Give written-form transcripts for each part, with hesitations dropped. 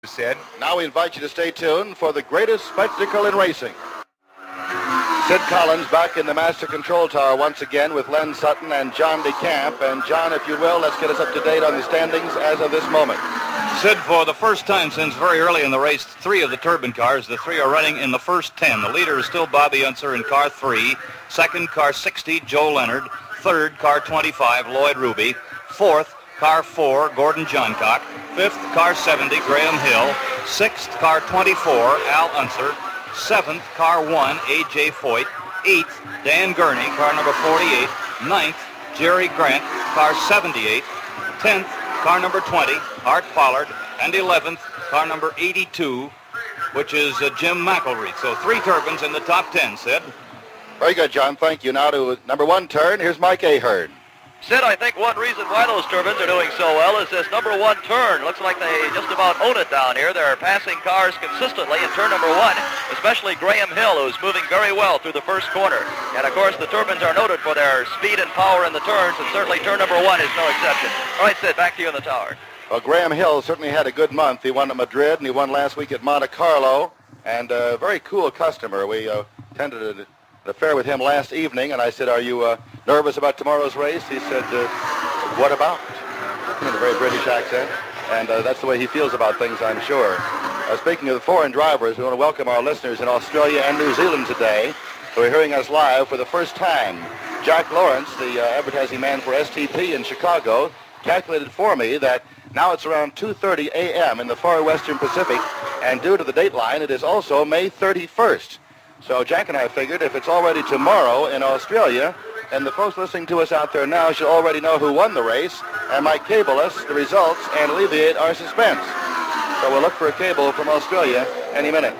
Said. Now we invite you to stay tuned for the greatest spectacle in racing. Sid Collins back in the Master Control Tower once again with Len Sutton and John DeCamp. And John, if you will, let's get us up to date on the standings as of this moment. Sid, for the first time since very early in the race, 3 of the turbine cars, the 3 are running in the first 10. The leader is still Bobby Unser in car 3. Second, car 60, Joe Leonard. Third, car 25, Lloyd Ruby. Fourth, car 4, Gordon Johncock. Fifth, car 70, Graham Hill. Sixth, car 24, Al Unser. Seventh, car 1, A.J. Foyt. Eighth, Dan Gurney, car number 48. Ninth, Jerry Grant, car 78. 10th, car number 20, Art Pollard. And 11th, car number 82, which is Jim McElreath. So 3 turbines in the top 10, Sid. Very good, John. Thank you. Now to number 1 turn. Here's Mike Ahern. Sid, I think one reason why those turbines are doing so well is this number 1 turn. Looks like they just about own it down here. They're passing cars consistently in turn number 1, especially Graham Hill, who's moving very well through the first corner. And, of course, the turbines are noted for their speed and power in the turns, and certainly turn number 1 is no exception. All right, Sid, back to you in the tower. Well, Graham Hill certainly had a good month. He won at Madrid, and he won last week at Monte Carlo. And a very cool customer. We attended an affair with him last evening, and I said, are you nervous about tomorrow's race? He said, what about? In a very British accent. And that's the way he feels about things, I'm sure. Speaking of the foreign drivers, we want to welcome our listeners in Australia and New Zealand today who are hearing us live for the first time. Jack Lawrence, the advertising man for STP in Chicago, calculated for me that now it's around 2:30 a.m. in the far western Pacific, and due to the dateline, it is also May 31st. So Jack and I figured if it's already tomorrow in Australia, then the folks listening to us out there now should already know who won the race and might cable us the results and alleviate our suspense. So we'll look for a cable from Australia any minute.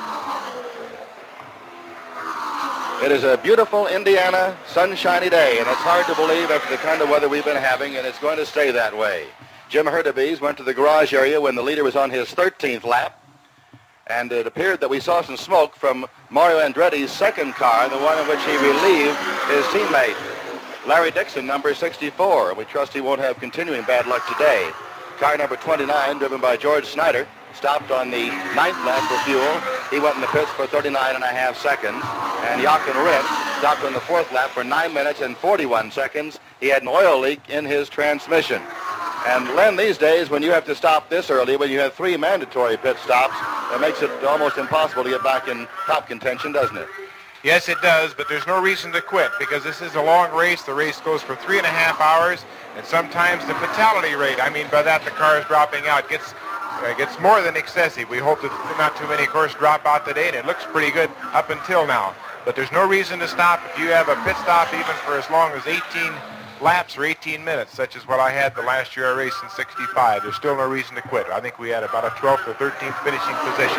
It is a beautiful Indiana sunshiny day, and it's hard to believe after the kind of weather we've been having, and it's going to stay that way. Jim Hurtubise went to the garage area when the leader was on his 13th lap, and it appeared that we saw some smoke from Mario Andretti's second car, the one in which he relieved his teammate, Larry Dixon, number 64. We trust he won't have continuing bad luck today. Car number 29, driven by George Snyder, stopped on the 9th lap for fuel. He went in the pits for 39.5 seconds. And Jochen Rindt stopped on the 4th lap for 9 minutes and 41 seconds. He had an oil leak in his transmission. And Len, these days, when you have to stop this early, when you have 3 mandatory pit stops, it makes it almost impossible to get back in top contention, doesn't it? Yes, it does, but there's no reason to quit because this is a long race. The race goes for 3.5 hours, and sometimes the fatality rate, I mean by that the cars dropping out, gets more than excessive. We hope that not too many cars drop out today, and it looks pretty good up until now. But there's no reason to stop. If you have a pit stop even for as long as 18 laps or 18 minutes, such as what I had the last year I raced in 65, there's still no reason to quit. I think we had about a 12th or 13th finishing position.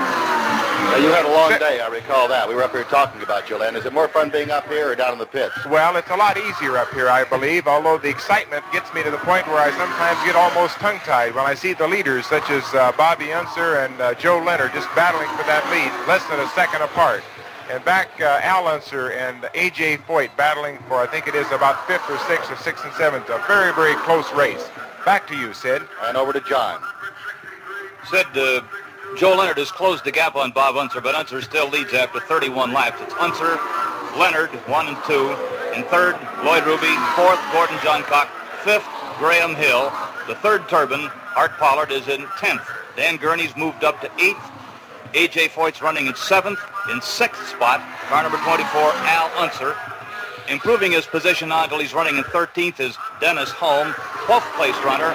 Now, you had a long day, I recall that. We were up here talking about you, Len. Is it more fun being up here or down in the pits? Well, it's a lot easier up here, I believe, although the excitement gets me to the point where I sometimes get almost tongue-tied when I see the leaders, such as Bobby Unser and Joe Leonard, just battling for that lead, less than a second apart. And back Al Unser and A.J. Foyt battling for, I think it is about 5th or 6th or 6th and 7th. A very, very close race. Back to you, Sid. And over to John. Sid, Joe Leonard has closed the gap on Bob Unser, but Unser still leads after 31 laps. It's Unser, Leonard, 1 and 2. In third, Lloyd Ruby. Fourth, Gordon Johncock. Fifth, Graham Hill. The third turbine, Art Pollard, is in 10th. Dan Gurney's moved up to 8th. A.J. Foyt's running in 7th. In 6th spot, car number 24, Al Unser. Improving his position now until he's running in 13th is Dennis Holm. 12th place runner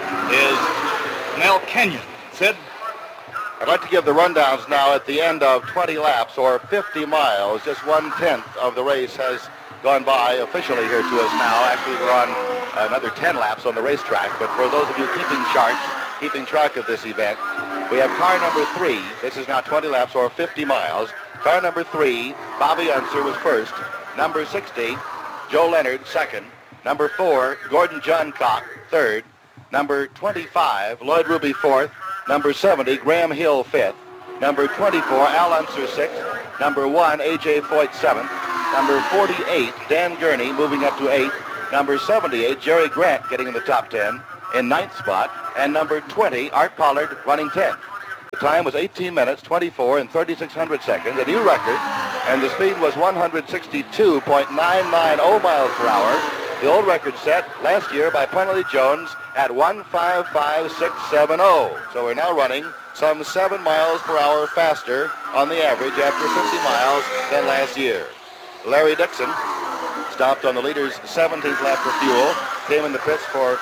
is Mel Kenyon. Sid? I'd like to give the rundowns now at the end of 20 laps or 50 miles. Just 1/10 of the race has gone by officially here to us now. Actually, we're on another 10 laps on the racetrack. But for those of you keeping charts, keeping track of this event, we have car number 3. This is now 20 laps or 50 miles. Car number 3, Bobby Unser was first. Number 60, Joe Leonard, second. Number 4, Gordon Johncock, third. Number 25, Lloyd Ruby, fourth. Number 70, Graham Hill, fifth. Number 24, Al Unser, sixth. Number 1, A.J. Foyt, seventh. Number 48, Dan Gurney, moving up to 8th. Number 78, Jerry Grant, getting in the top 10 in 9th spot. And number 20, Art Pollard, running 10th. The time was 18 minutes, 24 and 3600 seconds, a new record, and the speed was 162.990 miles per hour. The old record set last year by Parnelli Jones at 155.670. So we're now running some 7 miles per hour faster on the average after 50 miles than last year. Larry Dixon stopped on the leader's 17th lap for fuel, came in the pits for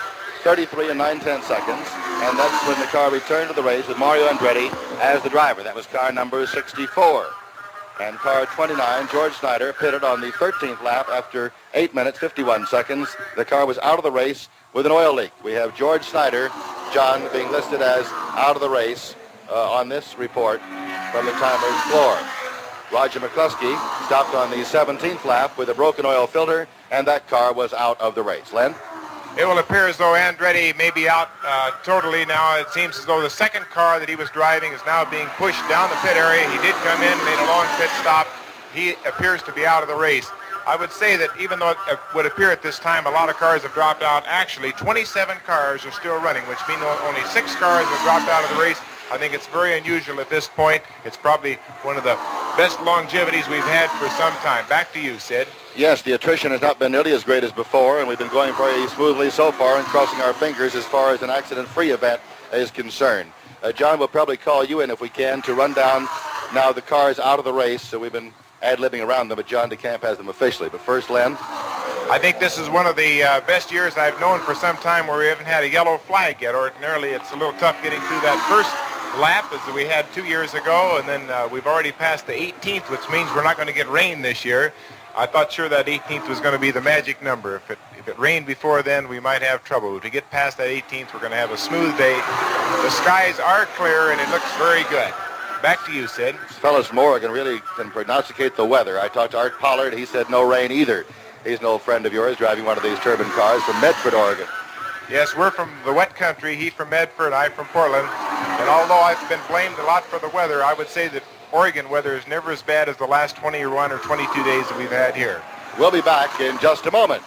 33 and 9/10 seconds, and that's when the car returned to the race with Mario Andretti as the driver. That was car number 64. And car 29, George Snyder, pitted on the 13th lap after 8 minutes, 51 seconds. The car was out of the race with an oil leak. We have George Snyder, John, being listed as out of the race on this report from the timer's floor. Roger McCluskey stopped on the 17th lap with a broken oil filter, and that car was out of the race. Len? It will appear as though Andretti may be out totally now. It seems as though the second car that he was driving is now being pushed down the pit area. He did come in, made a long pit stop. He appears to be out of the race. I would say that even though it would appear at this time a lot of cars have dropped out, actually 27 cars are still running, which means only 6 cars have dropped out of the race. I think it's very unusual at this point. It's probably one of the best longevities we've had for some time. Back to you, Sid. Yes, the attrition has not been nearly as great as before, and we've been going very smoothly so far and crossing our fingers as far as an accident-free event is concerned. John, we'll probably call you in if we can to run down now the cars out of the race. So we've been ad-libbing around them, but John DeCamp has them officially. But first, Len. I think this is one of the best years I've known for some time where we haven't had a yellow flag yet. Ordinarily, it's a little tough getting through that first lap as we had 2 years ago, and then we've already passed the 18th, which means we're not going to get rain this year. I thought sure that 18th was going to be the magic number. If it rained before then, we might have trouble. If we get past that 18th, we're going to have a smooth day. The skies are clear, and it looks very good. Back to you, Sid. Fellas from Oregon really can prognosticate the weather. I talked to Art Pollard. He said no rain either. He's an old friend of yours driving one of these turbine cars from Medford, Oregon. Yes, we're from the wet country. He from Medford, I from Portland. And although I've been blamed a lot for the weather, I would say that Oregon weather is never as bad as the last 21 or 22 days that we've had here. We'll be back in just a moment.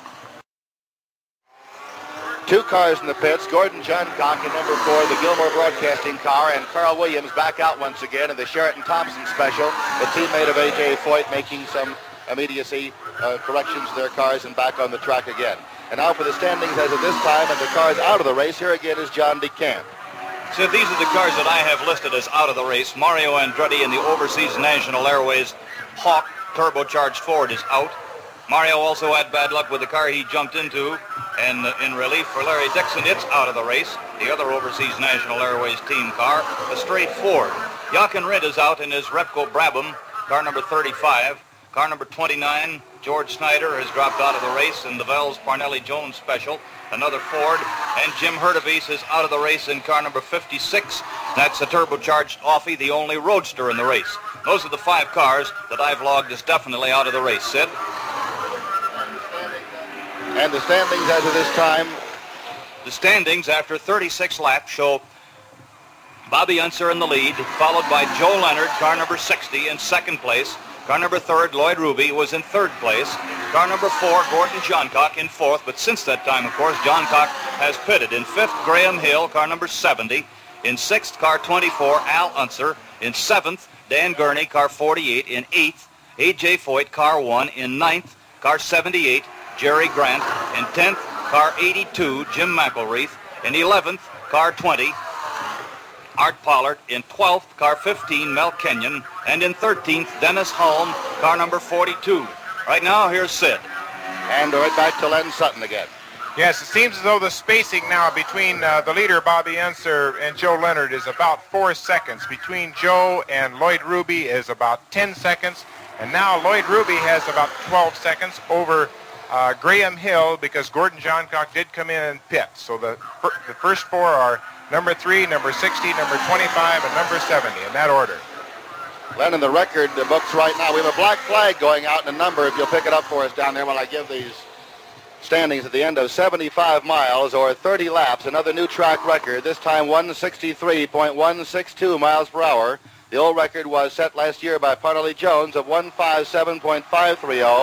2 cars in the pits, Gordon Johncock in number 4, the Gilmore Broadcasting car, and Carl Williams back out once again in the Sheraton Thompson Special, a teammate of A.J. Foyt making some immediacy corrections to their cars and back on the track again. And now for the standings as of this time, and the cars out of the race, here again is John DeCamp. So these are the cars that I have listed as out of the race. Mario Andretti in the Overseas National Airways Hawk turbocharged Ford is out. Mario also had bad luck with the car he jumped into, and in relief for Larry Dixon, it's out of the race. The other Overseas National Airways team car, a straight Ford. Jochen Rindt is out in his Repco Brabham, car number 35. Car number 29, George Snyder, has dropped out of the race in the Vels Parnelli Jones Special, another Ford, and Jim Hurtubise is out of the race in car number 56. That's a turbocharged Offie, the only roadster in the race. Those are the 5 cars that I've logged as definitely out of the race. Sid? And the standings as of this time? The standings after 36 laps show Bobby Unser in the lead, followed by Joe Leonard, car number 60, in second place. Car number 3, Lloyd Ruby, was in 3rd place. Car number 4, Gordon Johncock, in 4th. But since that time, of course, Johncock has pitted. In 5th, Graham Hill, car number 70. In 6th, car 24, Al Unser. In 7th, Dan Gurney, car 48. In 8th, A.J. Foyt, car 1. In 9th, car 78, Jerry Grant. In 10th, car 82, Jim McElreath. In 11th, car 20, Art Pollard. In 12th, car 15, Mel Kenyon. And in 13th, Dennis Hulme, car number 42. Right now, here's Sid. And right back to Len Sutton again. Yes, it seems as though the spacing now between the leader, Bobby Unser, and Joe Leonard is about 4 seconds. Between Joe and Lloyd Ruby is about 10 seconds. And now Lloyd Ruby has about 12 seconds over Graham Hill because Gordon Johncock did come in and pit. So the first 4 are number 3, number 60, number 25, and number 70 in that order. Len, in the record books right now, we have a black flag going out in a number, if you'll pick it up for us down there while I give these standings at the end of 75 miles or 30 laps, another new track record, this time 163.162 miles per hour. The old record was set last year by Parnelli Jones of 157.530.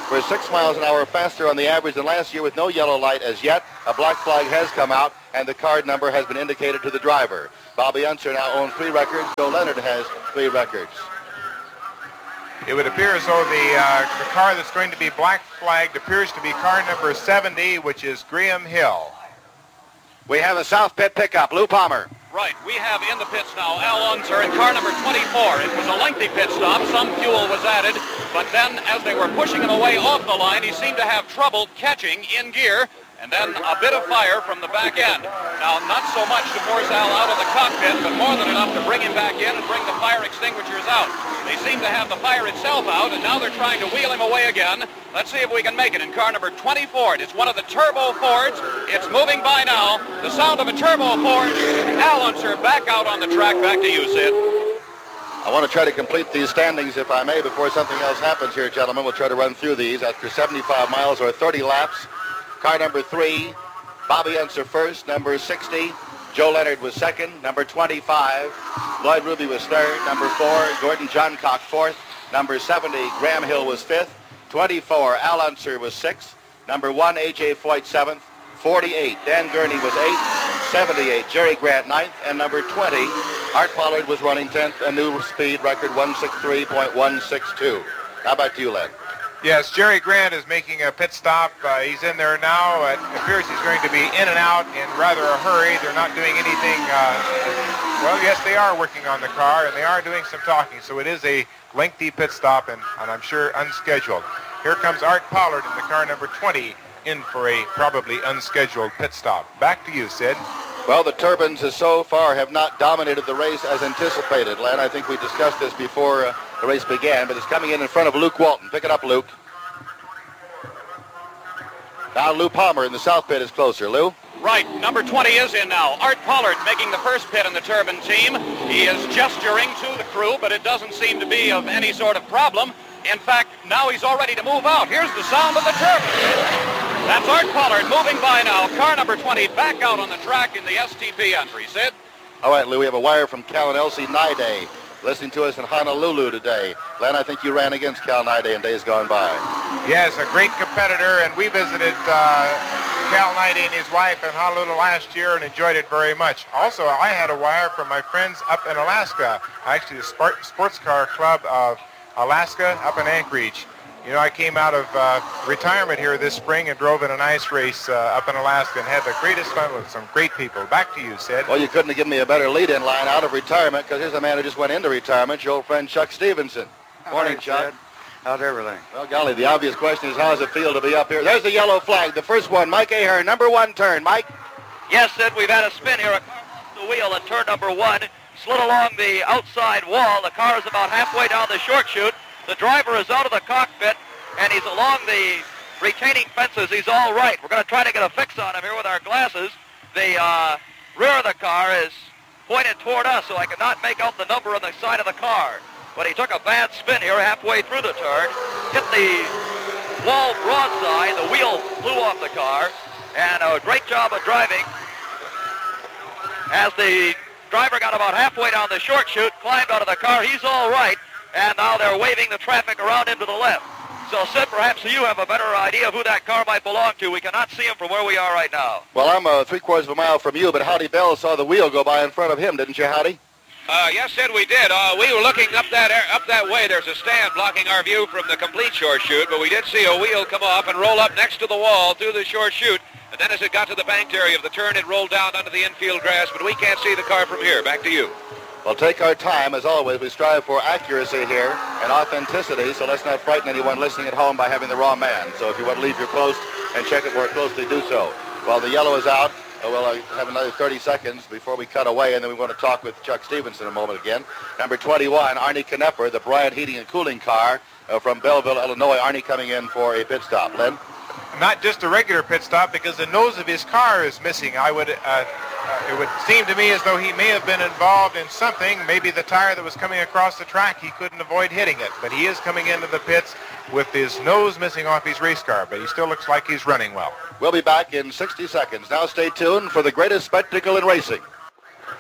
We're 6 miles an hour faster on the average than last year with no yellow light as yet. A black flag has come out, and the card number has been indicated to the driver. Bobby Unser now owns 3 records. Joe Leonard has 3 records. It would appear as though the car that's going to be black flagged appears to be car number 70, which is Graham Hill. We have a South Pit pickup. Lou Palmer. Right, we have in the pits now Al Unser in car number 24. It was a lengthy pit stop. Some fuel was added, but then as they were pushing him away off the line, he seemed to have trouble catching in gear, and then a bit of fire from the back end. Now, not so much to force Al out of the cockpit, but more than enough to bring him back in and bring the fire extinguishers out. They seem to have the fire itself out, and now they're trying to wheel him away again. Let's see if we can make it in car number 24. It's one of the turbo Fords. It's moving by now. The sound of a turbo Ford. Al Unser back out on the track. Back to you, Sid. I want to try to complete these standings, if I may, before something else happens here, gentlemen. We'll try to run through these after 75 miles or 30 laps. Car number 3, Bobby Unser first. Number 60, Joe Leonard was second. Number 25, Lloyd Ruby was third. Number 4, Gordon Johncock fourth. Number 70, Graham Hill was fifth. 24, Al Unser was sixth. Number 1, A.J. Foyt seventh. 48, Dan Gurney was eighth. 78, Jerry Grant ninth. And number 20, Art Pollard was running 10th. A new speed record, 163.162. How about you, Len? Yes, Jerry Grant is making a pit stop. He's in there now. It appears he's going to be in and out in rather a hurry. They're not doing anything. Well, yes, they are working on the car, and they are doing some talking. So it is a lengthy pit stop, and I'm sure unscheduled. Here comes Art Pollard in the car number 20 in for a probably unscheduled pit stop. Back to you, Sid. Well, the Turbines so far have not dominated the race as anticipated, Len. I think we discussed this before the race began, but it's coming in front of Luke Walton. Pick it up, Luke. Now Lou Palmer in the south pit is closer. Lou? Right, number 20 is in now. Art Pollard making the first pit in the Turbine team. He is gesturing to the crew, but it doesn't seem to be of any sort of problem. In fact, now he's all ready to move out. Here's the sound of the turbine. That's Art Pollard moving by now. Car number 20 back out on the track in the STP entry. Sid? All right, Lou, we have a wire from Cal and Elsie Nide listening to us in Honolulu today. Len, I think you ran against Cal Nide in days gone by. Yes, a great competitor, and we visited Cal Nide and his wife in Honolulu last year and enjoyed it very much. Also, I had a wire from my friends up in Alaska, actually the Sports Car Club of Alaska up in Anchorage. You know, I came out of retirement here this spring and drove in a nice race up in Alaska and had the greatest fun with some great people. Back to you, Sid. Well, you couldn't have given me a better lead-in line out of retirement, because here's a man who just went into retirement, your old friend Chuck Stevenson. Morning, Chuck. How's everything? Well, golly, the obvious question is, how does it feel to be up here? There's the yellow flag, the first one. Mike Ahern, number 1 turn. Mike? Yes, Sid, we've had a spin here. The wheel at turn number 1 slid along the outside wall. The car is about halfway down the short chute. The driver is out of the cockpit, and he's along the retaining fences. He's all right. We're going to try to get a fix on him here with our glasses. The rear of the car is pointed toward us, so I cannot make out the number on the side of the car. But he took a bad spin here halfway through the turn, hit the wall broadside. The wheel flew off the car, and a great job of driving. As the driver got about halfway down the short chute, climbed out of the car. He's all right. And now they're waving the traffic around him to the left. So, Sid, perhaps you have a better idea of who that car might belong to. We cannot see him from where we are right now. Well, I'm 3/4 of a mile from you, but Howdy Bell saw the wheel go by in front of him, didn't you, Howdy? Yes, Sid, we did. We were looking up that way. There's a stand blocking our view from the complete short chute, but we did see a wheel come off and roll up next to the wall through the short chute. And then as it got to the banked area of the turn, it rolled down onto the infield grass, but we can't see the car from here. Back to you. Well, take our time. As always, we strive for accuracy here and authenticity, so let's not frighten anyone listening at home by having the wrong man. So if you want to leave your post and check it more closely, do so. While the yellow is out, we'll have another 30 seconds before we cut away, and then we want to talk with Chuck Stevenson a moment again. Number 21, Arnie Knepper, the Bryant Heating and Cooling car from Belleville, Illinois. Arnie coming in for a pit stop. Len? Not just a regular pit stop, because the nose of his car is missing. It would seem to me as though he may have been involved in something. Maybe the tire that was coming across the track, he couldn't avoid hitting it. But he is coming into the pits with his nose missing off his race car, but he still looks like he's running well. We'll be back in 60 seconds. Now stay tuned for the greatest spectacle in racing.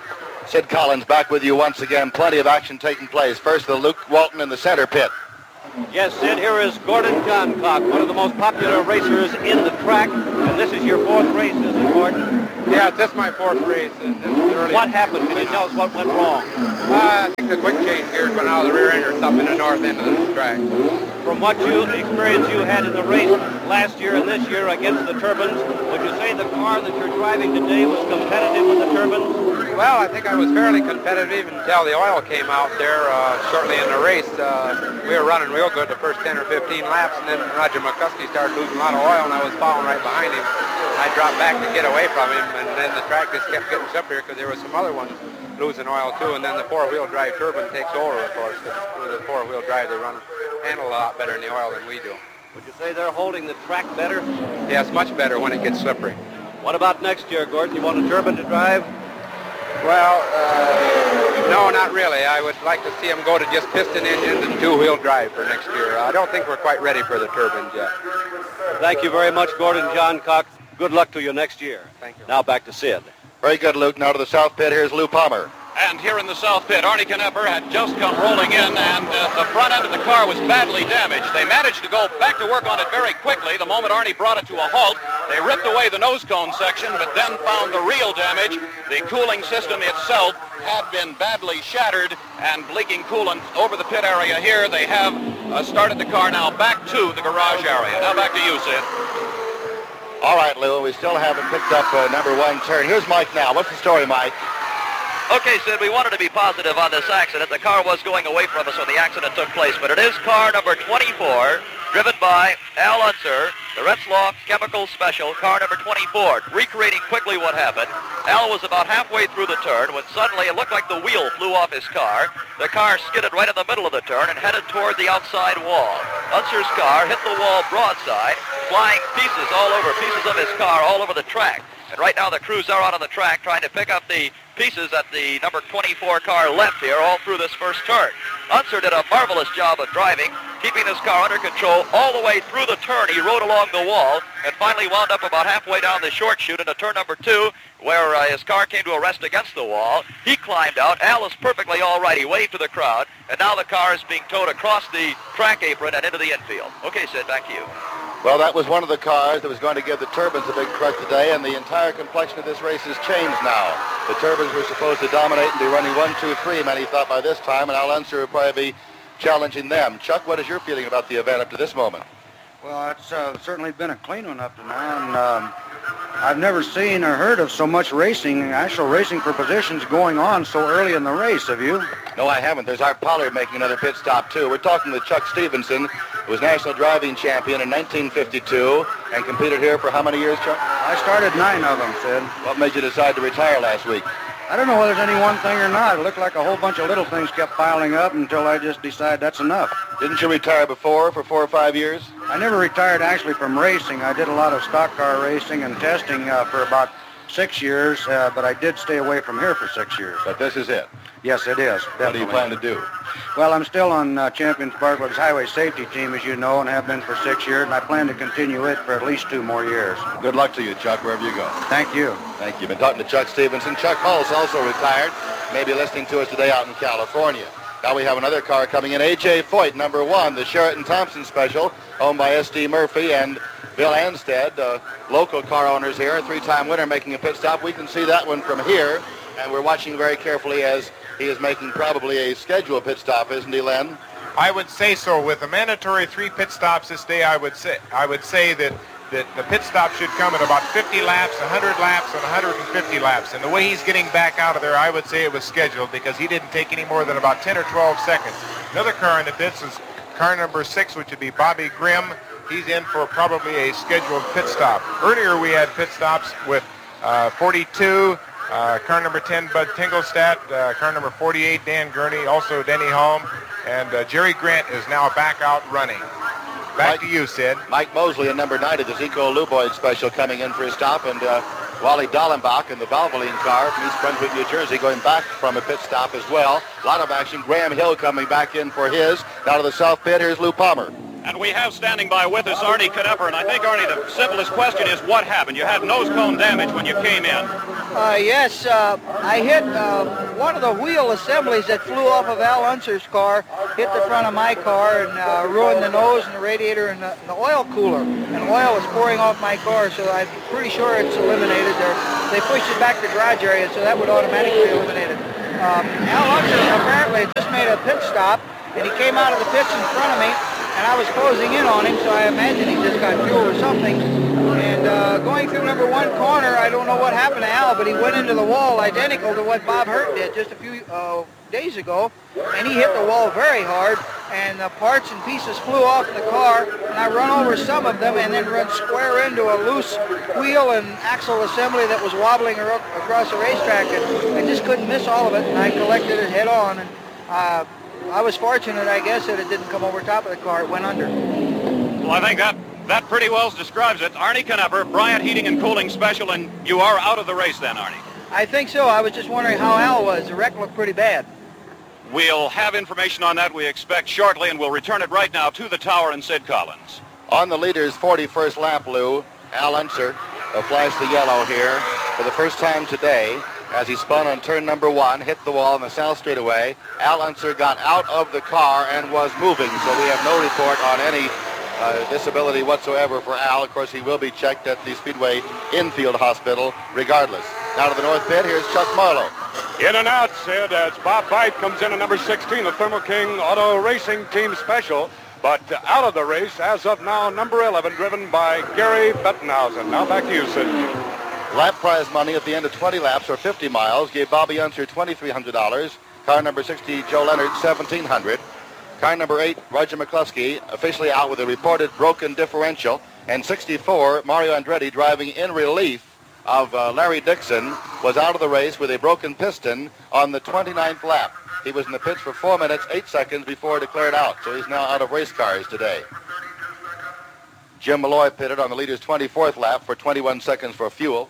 Sid Collins back with you once again. Plenty of action taking place. First, the Luke Walton in the center pit. Yes, Sid, here is Gordon Johncock, one of the most popular racers in the track. And this is your fourth race, isn't it, Gordon? Yeah, this is my fourth race. What happened? Can you tell us what went wrong? I think the quick change gears went out of the rear end or something in the north end of the track. From what experience you had in the race last year and this year against the Turbines, would you say the car that you're driving today was competitive with the Turbines? Well, I think I was fairly competitive until the oil came out there shortly in the race. We were running real good the first 10 or 15 laps, and then Roger McCuskey started losing a lot of oil, and I was following right behind him. I dropped back to get away from him, and then the track just kept getting slippery because there were some other ones losing oil too, and then the four-wheel drive turbine takes over, of course, because with the four-wheel drive they handle a lot better in the oil than we do. Would you say they're holding the track better? Yes, much better when it gets slippery. What about next year, Gordon? You want a turbine to drive? Well, no, not really. I would like to see them go to just piston engines and two-wheel drive for next year. I don't think we're quite ready for the turbines yet. Thank you very much, Gordon Johncock. Good luck to you next year. Thank you. Now back to Sid. Very good, Luke. Now to the south pit. Here's Lou Palmer. And here in the south pit, Arnie Knepper had just come rolling in, and the front end of the car was badly damaged. They managed to go back to work on it very quickly. The moment Arnie brought it to a halt, they ripped away the nose cone section, but then found the real damage. The cooling system itself had been badly shattered and leaking coolant over the pit area here. They have started the car now back to the garage area. Now back to you, Sid. All right, Lou, we still haven't picked up number one turn. Here's Mike now. What's the story, Mike? Okay, Sid, we wanted to be positive on this accident. The car was going away from us when the accident took place, but it is car number 24, driven by Al Unser, the Retzlaff Chemical Special, car number 24. Recreating quickly what happened, Al was about halfway through the turn when suddenly it looked like the wheel flew off his car. The car skidded right in the middle of the turn and headed toward the outside wall. Unser's car hit the wall broadside, flying pieces of his car all over the track. And right now the crews are out on the track trying to pick up the pieces that the number 24 car left here all through this first turn. Unser did a marvelous job of driving, keeping his car under control all the way through the turn. He rode along the wall and finally wound up about halfway down the short chute into turn number 2, where his car came to a rest against the wall. He climbed out. Al is perfectly all right. He waved to the crowd, and now the car is being towed across the track apron and into the infield. Okay, Sid, back to you. Well, that was one of the cars that was going to give the Turbines a big crush today, and the entire complexion of this race has changed now. The Turbines were supposed to dominate and be running 1, 2, 3, many thought by this time, and Al Unser would probably be challenging them. Chuck, what is your feeling about the event up to this moment? Well, it's certainly been a clean one up to now, and I've never seen or heard of so much racing, actual racing for positions going on so early in the race, have you? No, I haven't. There's Art Pollard making another pit stop, too. We're talking with Chuck Stevenson, who was national driving champion in 1952 and competed here for how many years, Chuck? I started 9 of them, Sid. What made you decide to retire last week? I don't know whether there's any one thing or not. It looked like a whole bunch of little things kept piling up until I just decided that's enough. Didn't you retire before for 4 or 5 years? I never retired actually from racing. I did a lot of stock car racing and testing for about 6 years, but I did stay away from here for 6 years. But this is it? Yes, it is. Definitely. What do you plan to do? Well, I'm still on Champion Sparklet's highway safety team, as you know, and have been for 6 years, and I plan to continue it for at least 2 more years. Good luck to you, Chuck, wherever you go. Thank you. Thank you. Been talking to Chuck Stevenson. Chuck Hull's also retired. Maybe listening to us today out in California. Now we have another car coming in, A.J. Foyt, number 1, the Sheraton Thompson Special, owned by S.D. Murphy and Bill Anstead, local car owners here, a 3-time winner making a pit stop. We can see that one from here, and we're watching very carefully as he is making probably a scheduled pit stop, isn't he, Len? I would say so. With the mandatory 3 pit stops this day, I would say that the pit stop should come at about 50 laps, 100 laps, and 150 laps. And the way he's getting back out of there, I would say it was scheduled because he didn't take any more than about 10 or 12 seconds. Another car in the pits is car number 6, which would be Bobby Grimm. He's in for probably a scheduled pit stop. Earlier we had pit stops with 42, car number 10, Bud Tingelstadt, car number 48, Dan Gurney, also Denny Holm, and Jerry Grant is now back out running. Back to you, Sid. Mike Mosley in number 90, the Zico Luboid Special, coming in for his stop, and Wally Dallenbach in the Valvoline car from East Brunswick, New Jersey, going back from a pit stop as well. A lot of action. Graham Hill coming back in for his. Now to the south pit, here's Lou Palmer. And we have standing by with us Arnie Knepper. And I think, Arnie, the simplest question is what happened? You had nose cone damage when you came in. Yes, I hit one of the wheel assemblies that flew off of Al Unser's car, hit the front of my car, and ruined the nose and the radiator and the oil cooler. And oil was pouring off my car, so I'm pretty sure it's eliminated. They pushed it back to the garage area, so that would automatically be eliminated. Al Unser apparently just made a pit stop, and he came out of the pits in front of me, and I was closing in on him, so I imagine he just got fuel or something. And going through number 1 corner, I don't know what happened to Al, but he went into the wall identical to what Bob Hurt did just a few days ago, and he hit the wall very hard, and the parts and pieces flew off the car, and I run over some of them and then run square into a loose wheel and axle assembly that was wobbling across the racetrack, and I just couldn't miss all of it, and I collected it head on, and I was fortunate, I guess, that it didn't come over top of the car. It went under. Well, I think that pretty well describes it. Arnie Knepper, Bryant Heating and Cooling Special, and you are out of the race then, Arnie. I think so. I was just wondering how Al was. The wreck looked pretty bad. We'll have information on that, we expect, shortly, and we'll return it right now to the tower and Sid Collins. On the leader's 41st lap, Lou, Al Unser flashed the yellow here for the first time today. As he spun on turn number 1, hit the wall in the south straightaway. Al Unser got out of the car and was moving, so we have no report on any disability whatsoever for Al. Of course, he will be checked at the Speedway Infield Hospital regardless. Now to the north pit, here's Chuck Marlowe. In and out, Sid, as Bob Byte comes in at number 16, the Thermo King Auto Racing Team Special. But out of the race, as of now, number 11, driven by Gary Bettenhausen. Now back to you, Sid. Lap prize money at the end of 20 laps or 50 miles gave Bobby Unser $2,300. Car number 60, Joe Leonard, $1,700. Car number 8, Roger McCluskey, officially out with a reported broken differential. And 64, Mario Andretti, driving in relief of Larry Dixon, was out of the race with a broken piston on the 29th lap. He was in the pits for 4 minutes, 8 seconds before declared out, so he's now out of race cars today. Jim Malloy pitted on the leader's 24th lap for 21 seconds for fuel.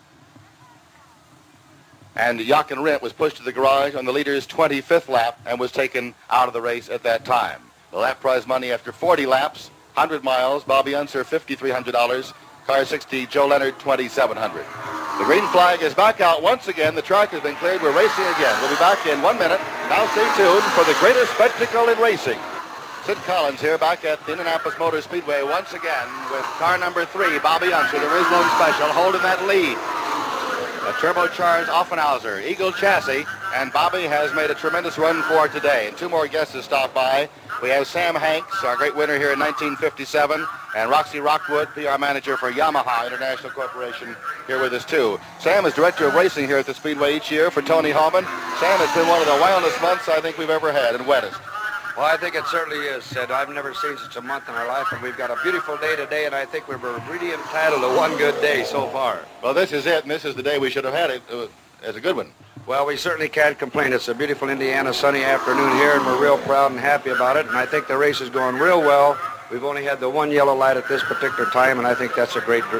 And Jochen Rindt was pushed to the garage on the leader's 25th lap and was taken out of the race at that time. The lap prize money after 40 laps, 100 miles, Bobby Unser, $5,300. Car 60, Joe Leonard, $2,700. The green flag is back out once again. The track has been cleared. We're racing again. We'll be back in 1 minute. Now stay tuned for the greatest spectacle in racing. Sid Collins here back at the Indianapolis Motor Speedway once again with car number 3, Bobby Unser, the Rizlone Special, holding that lead. A turbocharged Offenhauser Eagle chassis, and Bobby has made a tremendous run for today. And 2 more guests have stopped by. We have Sam Hanks, our great winner here in 1957, and Roxy Rockwood, PR manager for Yamaha International Corporation, here with us too. Sam is director of racing here at the Speedway each year for Tony Hallman. Sam, it's been one of the wildest months I think we've ever had, and wettest. Well, I think it certainly is, Sid. I've never seen such a month in our life, and we've got a beautiful day today, and I think we were really entitled to one good day so far. Well, this is it, and this is the day we should have had it as a good one. Well, we certainly can't complain. It's a beautiful Indiana sunny afternoon here, and we're real proud and happy about it, and I think the race is going real well. We've only had the one yellow light at this particular time, and I think that's a great effort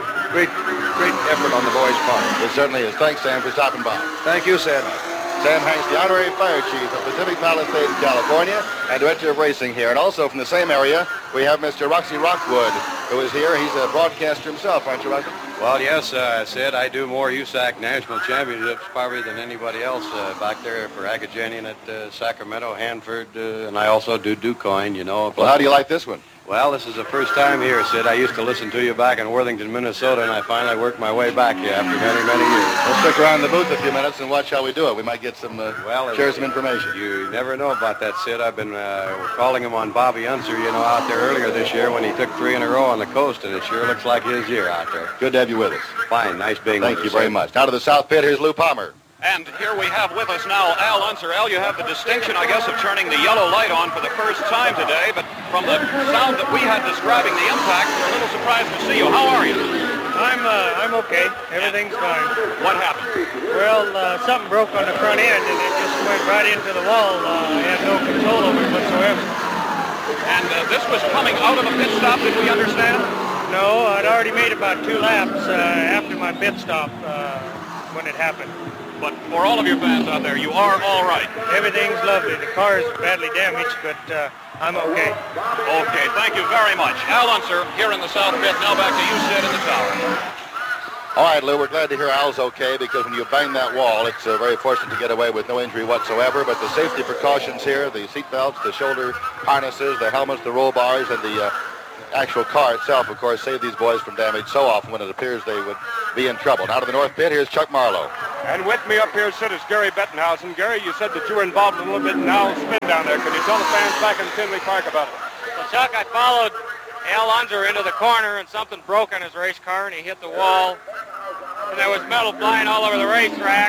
on the boys' part. It certainly is. Thanks, Sam, for stopping by. Thank you, Sid. Sam Hanks, the honorary fire chief of Pacific Palisades, California, and director of racing here. And also from the same area, we have Mr. Roxy Rockwood, who is here. He's a broadcaster himself, aren't you, Roxy? Well, yes, Sid, I do more USAC national championships probably than anybody else back there for Agajanian at Sacramento, Hanford, and I also do DuCoin, you know. Well, how do you like this one? Well, this is the first time here, Sid. I used to listen to you back in Worthington, Minnesota, and I finally worked my way back here after many, many years. We'll stick around the booth a few minutes and watch how we do it. We might get some, share some information. You never know about that, Sid. I've been calling him on Bobby Unser, you know, out there earlier this year when he took 3 in a row on the coast, and it sure looks like his year out there. Good to have you with us. Fine. Nice being with us. Thank you very much. Now to the south pit, here's Lou Palmer. And here we have with us now Al Unser. Al, you have the distinction, I guess, of turning the yellow light on for the first time today, but from the sound that we had describing the impact, we're a little surprised to see you. How are you? I'm okay. Everything's fine. What happened? Well, something broke on the front end, and it just went right into the wall. I had no control over it whatsoever. And this was coming out of a pit stop, did we understand? No, I'd already made about 2 laps after my pit stop when it happened. But for all of your fans out there, you are all right. Everything's lovely. The car is badly damaged, but I'm okay. Okay, thank you very much. Al Unser here in the south pit. Now back to you, Sid, in the tower. All right, Lou, we're glad to hear Al's okay, because when you bang that wall, it's very fortunate to get away with no injury whatsoever. But the safety precautions here, the seat belts, the shoulder harnesses, the helmets, the roll bars, and the actual car itself, of course, save these boys from damage so often when it appears they would be in trouble. Now to the north pit, here's Chuck Marlowe. And with me up here, Sid, is Gary Bettenhausen. Gary, you said that you were involved a little bit in Al's spin down there. Can you tell the fans back in Tinley Park about it? Well, Chuck, I followed Al Unser into the corner, and something broke on his race car, and he hit the wall. And there was metal flying all over the racetrack.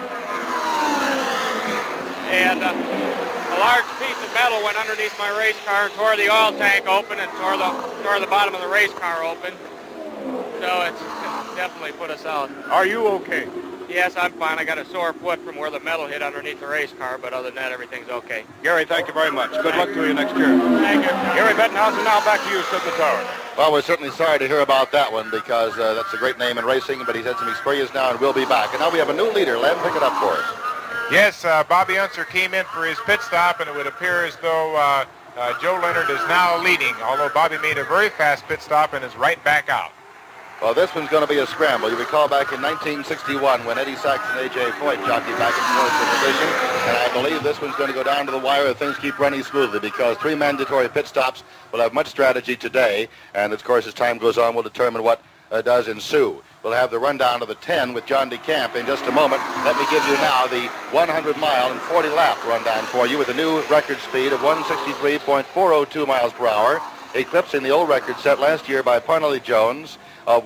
And a large piece of metal went underneath my race car and tore the oil tank open and tore the bottom of the race car open. So it's definitely put us out. Are you okay? Yes, I'm fine. I got a sore foot from where the metal hit underneath the race car, but other than that, everything's okay. Gary, thank you very much. Good luck to you next year. Thank you. Gary Bettenhausen, now back to you, Sid in the tower. Well, we're certainly sorry to hear about that one, because that's a great name in racing, but he's had some experience now and will be back. And now we have a new leader. Len, pick it up for us. Yes, Bobby Unser came in for his pit stop, and it would appear as though Joe Leonard is now leading, although Bobby made a very fast pit stop and is right back out. Well, this one's going to be a scramble. You recall back in 1961 when Eddie Sachs and A.J. Foyt jockeyed back and forth for position, and I believe this one's going to go down to the wire if things keep running smoothly, because 3 mandatory pit stops will have much strategy today, and of course as time goes on we'll determine what does ensue. We'll have the rundown of the 10 with John DeCamp in just a moment. Let me give you now the 100-mile and 40-lap rundown for you with a new record speed of 163.402 miles per hour, eclipsing the old record set last year by Parnelli Jones of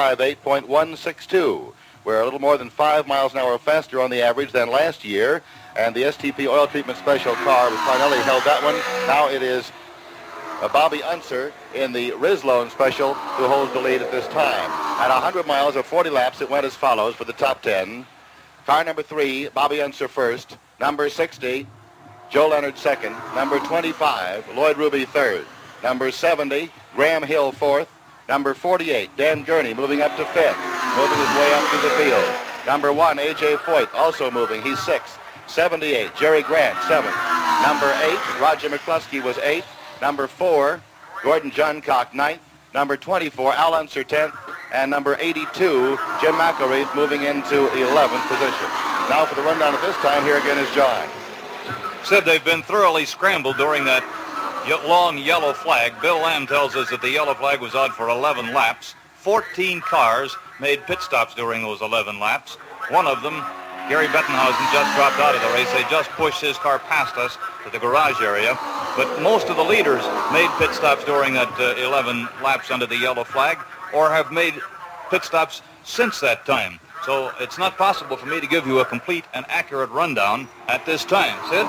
158.162. We're a little more than 5 miles an hour faster on the average than last year, and the STP oil treatment special car with Parnelli held that one. Now it is Bobby Unser in the Rizlone special who holds the lead at this time. At 100 miles or 40 laps, it went as follows for the top 10. Car number 3, Bobby Unser first. Number 60, Joe Leonard second. Number 25, Lloyd Ruby third. Number 70, Graham Hill fourth. Number 48, Dan Gurney moving up to fifth, moving his way up through the field. Number 1, A.J. Foyt also moving. He's sixth. 78, Jerry Grant, seventh. Number 8, Roger McCluskey was eighth. Number 4, Gordon Johncock, ninth. Number 24, Al Unser, 10th. And number 82, Jim McElreath moving into 11th position. Now for the rundown at this time, here again is John. Said they've been thoroughly scrambled during that long yellow flag. Bill Lamb tells us that the yellow flag was out for 11 laps. 14 cars made pit stops during those 11 laps. One of them, Gary Bettenhausen, just dropped out of the race. They just pushed his car past us to the garage area. But most of the leaders made pit stops during that 11 laps under the yellow flag, or have made pit stops since that time. So it's not possible for me to give you a complete and accurate rundown at this time. Sid?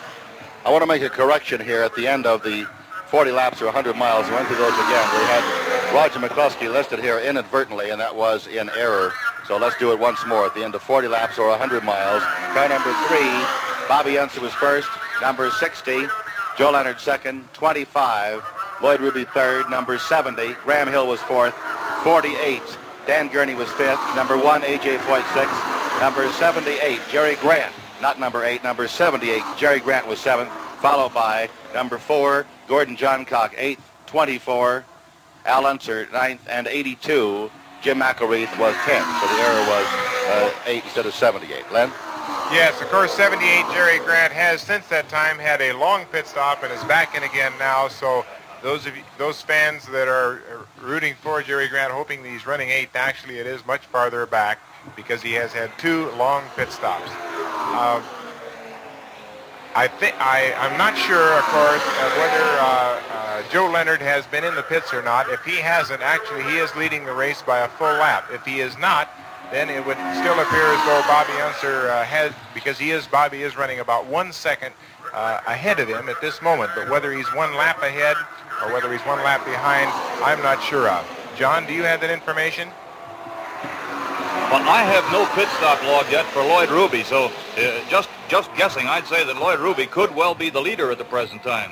I want to make a correction here at the end of the 40 laps or 100 miles. We went through those again. We had Roger McCluskey listed here inadvertently, and that was in error. So let's do it once more. At the end of 40 laps or 100 miles, car number 3, Bobby Unser was first. Number 60, Joe Leonard second. 25, Lloyd Ruby third. Number 70, Graham Hill was fourth. 48, Dan Gurney was fifth. Number 1, A.J. Foyt sixth. Number 78, Jerry Grant. Not number 8, number 78, Jerry Grant was 7th, followed by number 4, Gordon Johncock 8th, 24, Al Unser 9th, and 82, Jim McElreath was 10th. So the error was 8 instead of 78. Len? Yes, of course, 78, Jerry Grant has since that time had a long pit stop and is back in again now. So those fans that are rooting for Jerry Grant, hoping that he's running 8th, actually it is much farther back, because he has had 2 long pit stops. I'm not sure, of course, whether Joe Leonard has been in the pits or not. If he hasn't, actually, he is leading the race by a full lap. If he is not, then it would still appear as though Bobby Unser has, because Bobby is running about 1 second ahead of him at this moment. But whether he's 1 lap ahead or whether he's 1 lap behind, I'm not sure of. John, do you have that information? Well, I have no pit stop log yet for Lloyd Ruby, so just guessing, I'd say that Lloyd Ruby could well be the leader at the present time.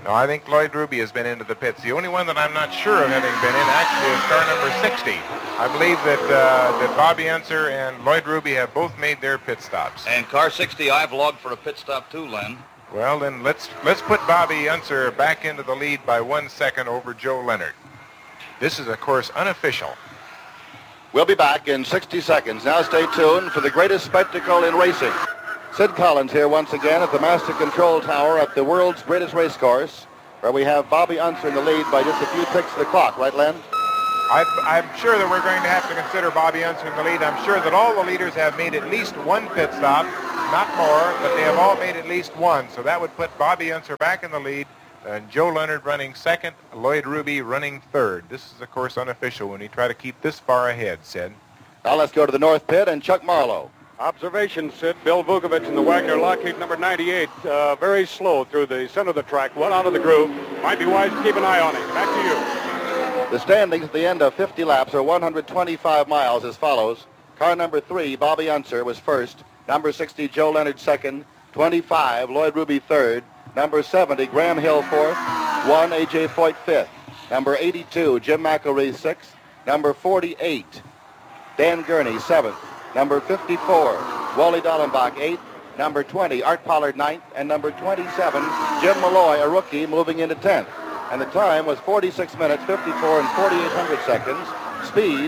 No, I think Lloyd Ruby has been into the pits. The only one that I'm not sure of having been in actually is car number 60. I believe that Bobby Unser and Lloyd Ruby have both made their pit stops. And car 60, I've logged for a pit stop too, Len. Well, then let's put Bobby Unser back into the lead by 1 second over Joe Leonard. This is, of course, unofficial. We'll be back in 60 seconds. Now stay tuned for the greatest spectacle in racing. Sid Collins here once again at the Master Control Tower at the world's greatest race course, where we have Bobby Unser in the lead by just a few ticks of the clock. Right, Len? I'm sure that we're going to have to consider Bobby Unser in the lead. I'm sure that all the leaders have made at least one pit stop, not more, but they have all made at least one. So that would put Bobby Unser back in the lead, and Joe Leonard running second, Lloyd Ruby running third. This is, of course, unofficial when we try to keep this far ahead, Sid. Now let's go to the North Pit and Chuck Marlowe. Observation, Sid. Bill Vukovich in the Wagner Lockheed number 98. Very slow through the center of the track. One out of the groove. Might be wise to keep an eye on him. Back to you. The standings at the end of 50 laps are 125 miles as follows. Car number 3, Bobby Unser, was first. Number 60, Joe Leonard, second. 25, Lloyd Ruby, third. Number 70, Graham Hill, fourth. 1, A.J. Foyt, fifth. Number 82, Jim McElreath, sixth. Number 48, Dan Gurney, seventh. Number 54, Wally Dallenbach, 8th. Number 20, Art Pollard, 9th. And number 27, Jim Malloy, a rookie, moving into 10th. And the time was 46 minutes, 54 and 4800 seconds. Speed,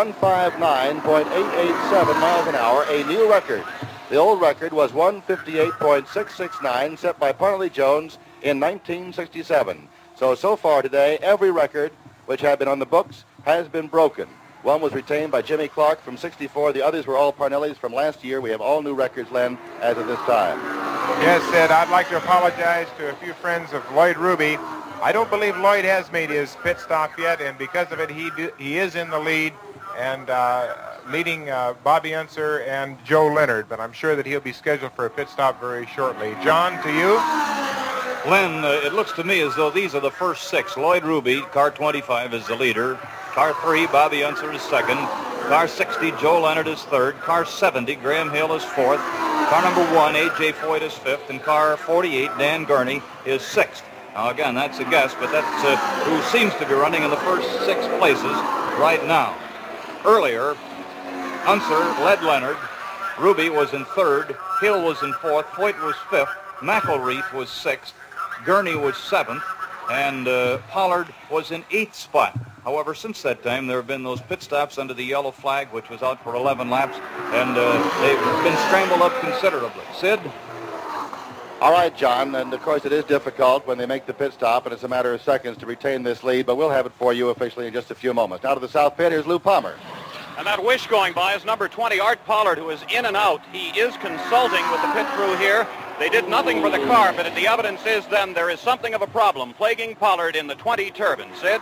159.887 miles an hour, a new record. The old record was 158.669, set by Parnelly Jones in 1967. So far today, every record which had been on the books has been broken. One was retained by Jimmy Clark from 64. The others were all Parnelli's from last year. We have all new records, Len, as of this time. Yes, Sid, I'd like to apologize to a few friends of Lloyd Ruby. I don't believe Lloyd has made his pit stop yet, and because of it, he is in the lead and leading Bobby Unser and Joe Leonard, but I'm sure that he'll be scheduled for a pit stop very shortly. John, to you. Len, it looks to me as though these are the first 6. Lloyd Ruby, car 25, is the leader. Car 3, Bobby Unser, is second. Car 60, Joe Leonard, is third. Car 70, Graham Hill, is fourth. Car number 1, A.J. Foyt, is fifth. And car 48, Dan Gurney, is sixth. Now, again, that's a guess, but that's who seems to be running in the first 6 places right now. Earlier, Unser led Leonard. Ruby was in third. Hill was in fourth. Foyt was fifth. McElreath was sixth. Gurney was seventh. And Pollard was in 8th spot. However, since that time, there have been those pit stops under the yellow flag, which was out for 11 laps, and they've been scrambled up considerably. Sid? All right, John, and of course it is difficult when they make the pit stop, and it's a matter of seconds to retain this lead, but we'll have it for you officially in just a few moments. Now to the South Pit, here's Lou Palmer. And that wish going by is number 20, Art Pollard, who is in and out. He is consulting with the pit crew here. They did nothing for the car, but the evidence is then there is something of a problem plaguing Pollard in the 20 turbine. Sid?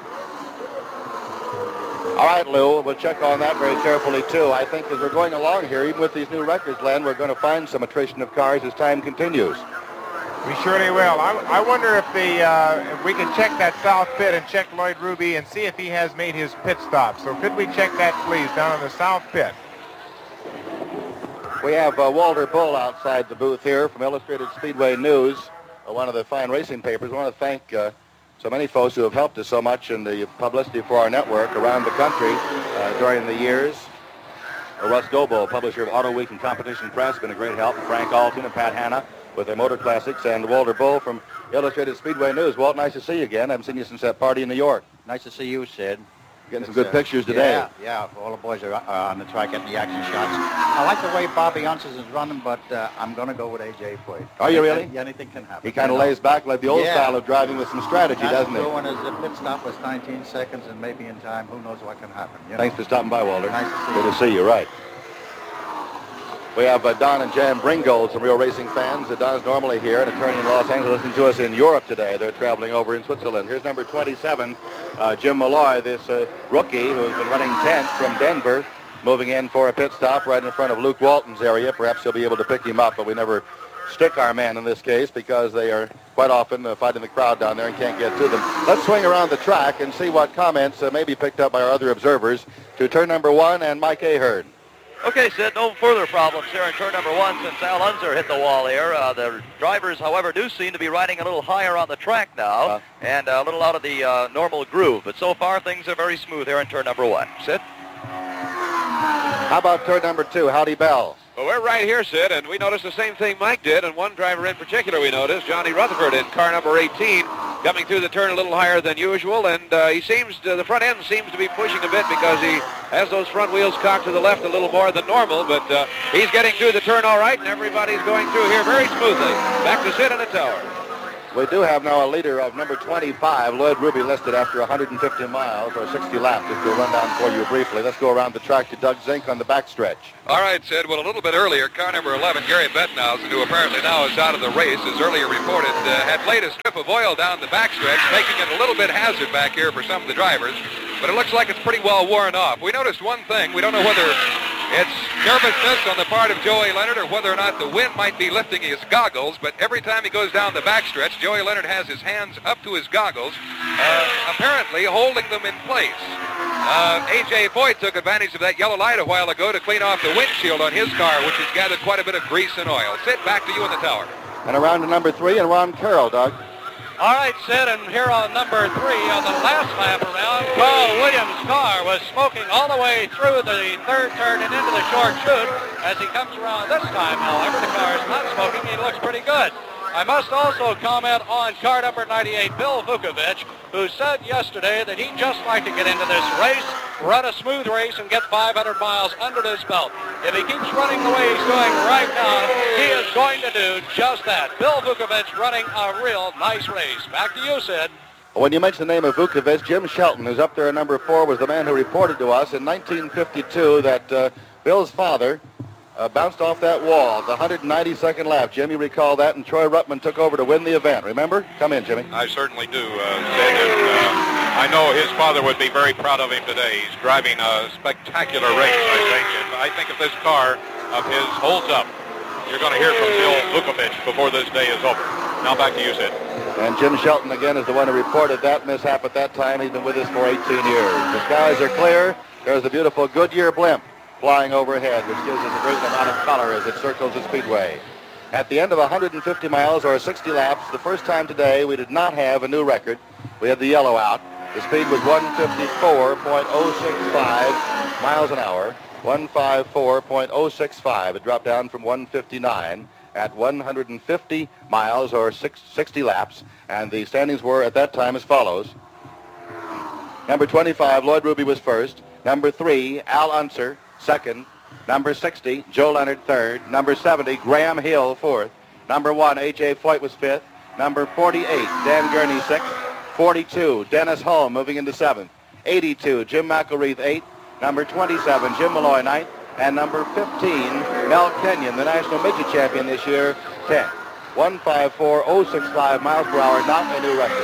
All right, Lou, we'll check on that very carefully, too. I think as we're going along here, even with these new records, Len, we're going to find some attrition of cars as time continues. We surely will. I wonder if we can check that South Pit and check Lloyd Ruby and see if he has made his pit stop. So could we check that, please, down in the South Pit? We have Walter Bull outside the booth here from Illustrated Speedway News, one of the fine racing papers. I want to thank so many folks who have helped us so much in the publicity for our network around the country during the years. Russ Gobo, publisher of Auto Week and Competition Press, been a great help. Frank Alton and Pat Hanna with their Motor Classics, and Walter Bull from Illustrated Speedway News. Walt, nice to see you again. I haven't seen you since that party in New York. Nice to see you, Sid. Getting some good pictures today. Yeah, all the boys are on the track getting the action shots. I like the way Bobby Unser is running, but I'm going to go with A.J. Foyt. Are you really? Anything can happen. He kind of lays back like the old style of driving with some strategy, doesn't he? Doing his pit stop was 19 seconds, and maybe in time, who knows what can happen. Thanks for stopping by, Walter. Nice to see you. Good to see you, right. We have Don and Jan Bringold, some real racing fans. Don's normally here, an attorney in Los Angeles, listening to us in Europe today. They're traveling over in Switzerland. Here's number 27, Jim Malloy, this rookie who's been running 10th from Denver, moving in for a pit stop right in front of Luke Walton's area. Perhaps he'll be able to pick him up, but we never stick our man in this case because they are quite often fighting the crowd down there and can't get to them. Let's swing around the track and see what comments may be picked up by our other observers to turn number 1 and Mike Ahern. Okay, Sid, no further problems here in turn number 1 since Al Unser hit the wall here. The drivers, however, do seem to be riding a little higher on the track now and a little out of the normal groove. But so far, things are very smooth here in turn number 1. Sid? How about turn number 2, Howdy Bell? Well, we're right here, Sid, and we noticed the same thing Mike did, and one driver in particular we noticed, Johnny Rutherford in car number 18, coming through the turn a little higher than usual, and he seems to, the front end seems to be pushing a bit because he has those front wheels cocked to the left a little more than normal, but he's getting through the turn all right, and everybody's going through here very smoothly. Back to Sid in the tower. We do have now a leader of number 25, Lloyd Ruby, listed after 150 miles or 60 laps. Just to run down for you briefly. Let's go around the track to Doug Zink on the backstretch. All right, Sid. Well, a little bit earlier, car number 11, Gary Bettenhausen, who apparently now is out of the race, as earlier reported, had laid a strip of oil down the backstretch, making it a little bit hazard back here for some of the drivers. But it looks like it's pretty well worn off. We noticed one thing. We don't know whether it's nervousness on the part of Joey Leonard or whether or not the wind might be lifting his goggles, but every time he goes down the backstretch, Joey Leonard has his hands up to his goggles, apparently holding them in place. A.J. Foyt took advantage of that yellow light a while ago to clean off the windshield on his car, which has gathered quite a bit of grease and oil. Sid, back to you in the tower. And around to number 3 and Ron Carroll, Doug. All right, Sid, and here on number 3 on the last lap around, Paul Williams' car was smoking all the way through the third turn and into the short chute. As he comes around this time, however, the car is not smoking. He looks pretty good. I must also comment on car number 98, Bill Vukovich, who said yesterday that he'd just like to get into this race, run a smooth race, and get 500 miles under his belt. If he keeps running the way he's doing right now, he is going to do just that. Bill Vukovich running a real nice race. Back to you, Sid. When you mention the name of Vukovich, Jim Shelton, who's up there at number 4, was the man who reported to us in 1952 that Bill's father bounced off that wall, the 192nd lap. Jim, you recall that, and Troy Ruttman took over to win the event. Remember? Come in, Jimmy. I certainly do, Sid, and I know his father would be very proud of him today. He's driving a spectacular race, I think, and I think if this car of his holds up, you're going to hear from Bill Vukovich before this day is over. Now back to you, Sid. And Jim Shelton, again, is the one who reported that mishap at that time. He's been with us for 18 years. The skies are clear. There's the beautiful Goodyear blimp flying overhead, which gives us a great amount of color as it circles the speedway. At the end of 150 miles or 60 laps, the first time today, we did not have a new record. We had the yellow out. The speed was 154.065 miles an hour, 154.065. It dropped down from 159 at 150 miles or 60 laps, and the standings were at that time as follows. Number 25, Lloyd Ruby was first. Number 3, Al Unser, second. Number 60, Joe Leonard, third. Number 70, Graham Hill, fourth. Number 1, A.J. Foyt was fifth. Number 48, Dan Gurney, sixth. 42, Dennis Holm moving into seventh. 82, Jim McElreath, eighth. Number 27, Jim Malloy, ninth. And number 15, Mel Kenyon, the national midget champion this year, 10th. 154.065 miles per hour, not a new record.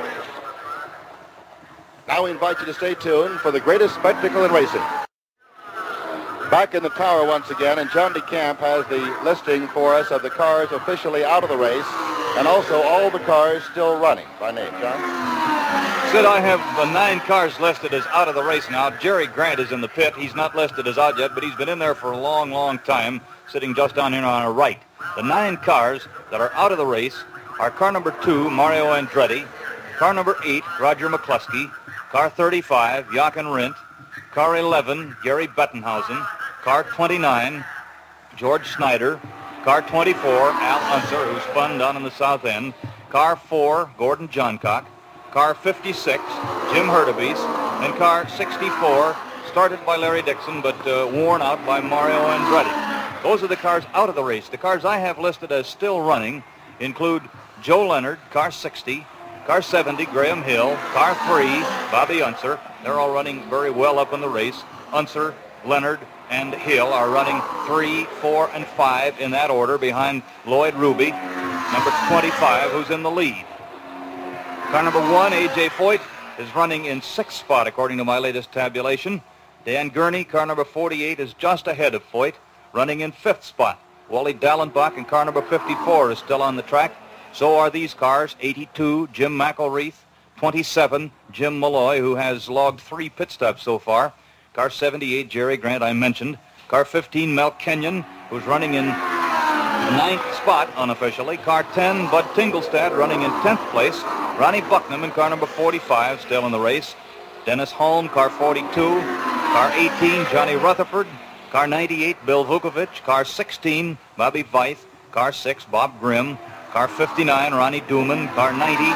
Now we invite you to stay tuned for the greatest spectacle in racing. Back in the tower once again, and John DeCamp has the listing for us of the cars officially out of the race, and also all the cars still running by name. John? Sid, I have 9 cars listed as out of the race now. Jerry Grant is in the pit. He's not listed as out yet, but he's been in there for a long, long time, sitting just down here on our right. The 9 cars that are out of the race are car number 2, Mario Andretti, car number 8, Roger McCluskey, car 35, Jochen Rindt, car 11, Gary Bettenhausen, car 29, George Snyder, car 24, Al Unser, who spun down in the south end, car 4, Gordon Johncock, car 56, Jim Hurtubise, and car 64, started by Larry Dixon, but worn out by Mario Andretti. Those are the cars out of the race. The cars I have listed as still running include Joe Leonard, car 60, car 70, Graham Hill, car 3, Bobby Unser. They're all running very well up in the race. Unser, Leonard, and Hill are running 3, 4, and 5 in that order behind Lloyd Ruby, number 25, who's in the lead. Car number 1, A.J. Foyt, is running in 6th spot, according to my latest tabulation. Dan Gurney, car number 48, is just ahead of Foyt, running in 5th spot. Wally Dallenbach in car number 54 is still on the track. So are these cars, 82, Jim McElreath, 27, Jim Malloy, who has logged 3 pit stops so far. Car 78, Jerry Grant, I mentioned. Car 15, Mel Kenyon, who's running in 9th spot unofficially. Car 10, Bud Tingelstad, running in 10th place. Ronnie Bucknam in car number 45, still in the race. Dennis Holm, car 42. Car 18, Johnny Rutherford. Car 98, Bill Vukovich. Car 16, Bobby Veith. Car 6, Bob Grimm. Car 59, Ronnie Duman. Car 90,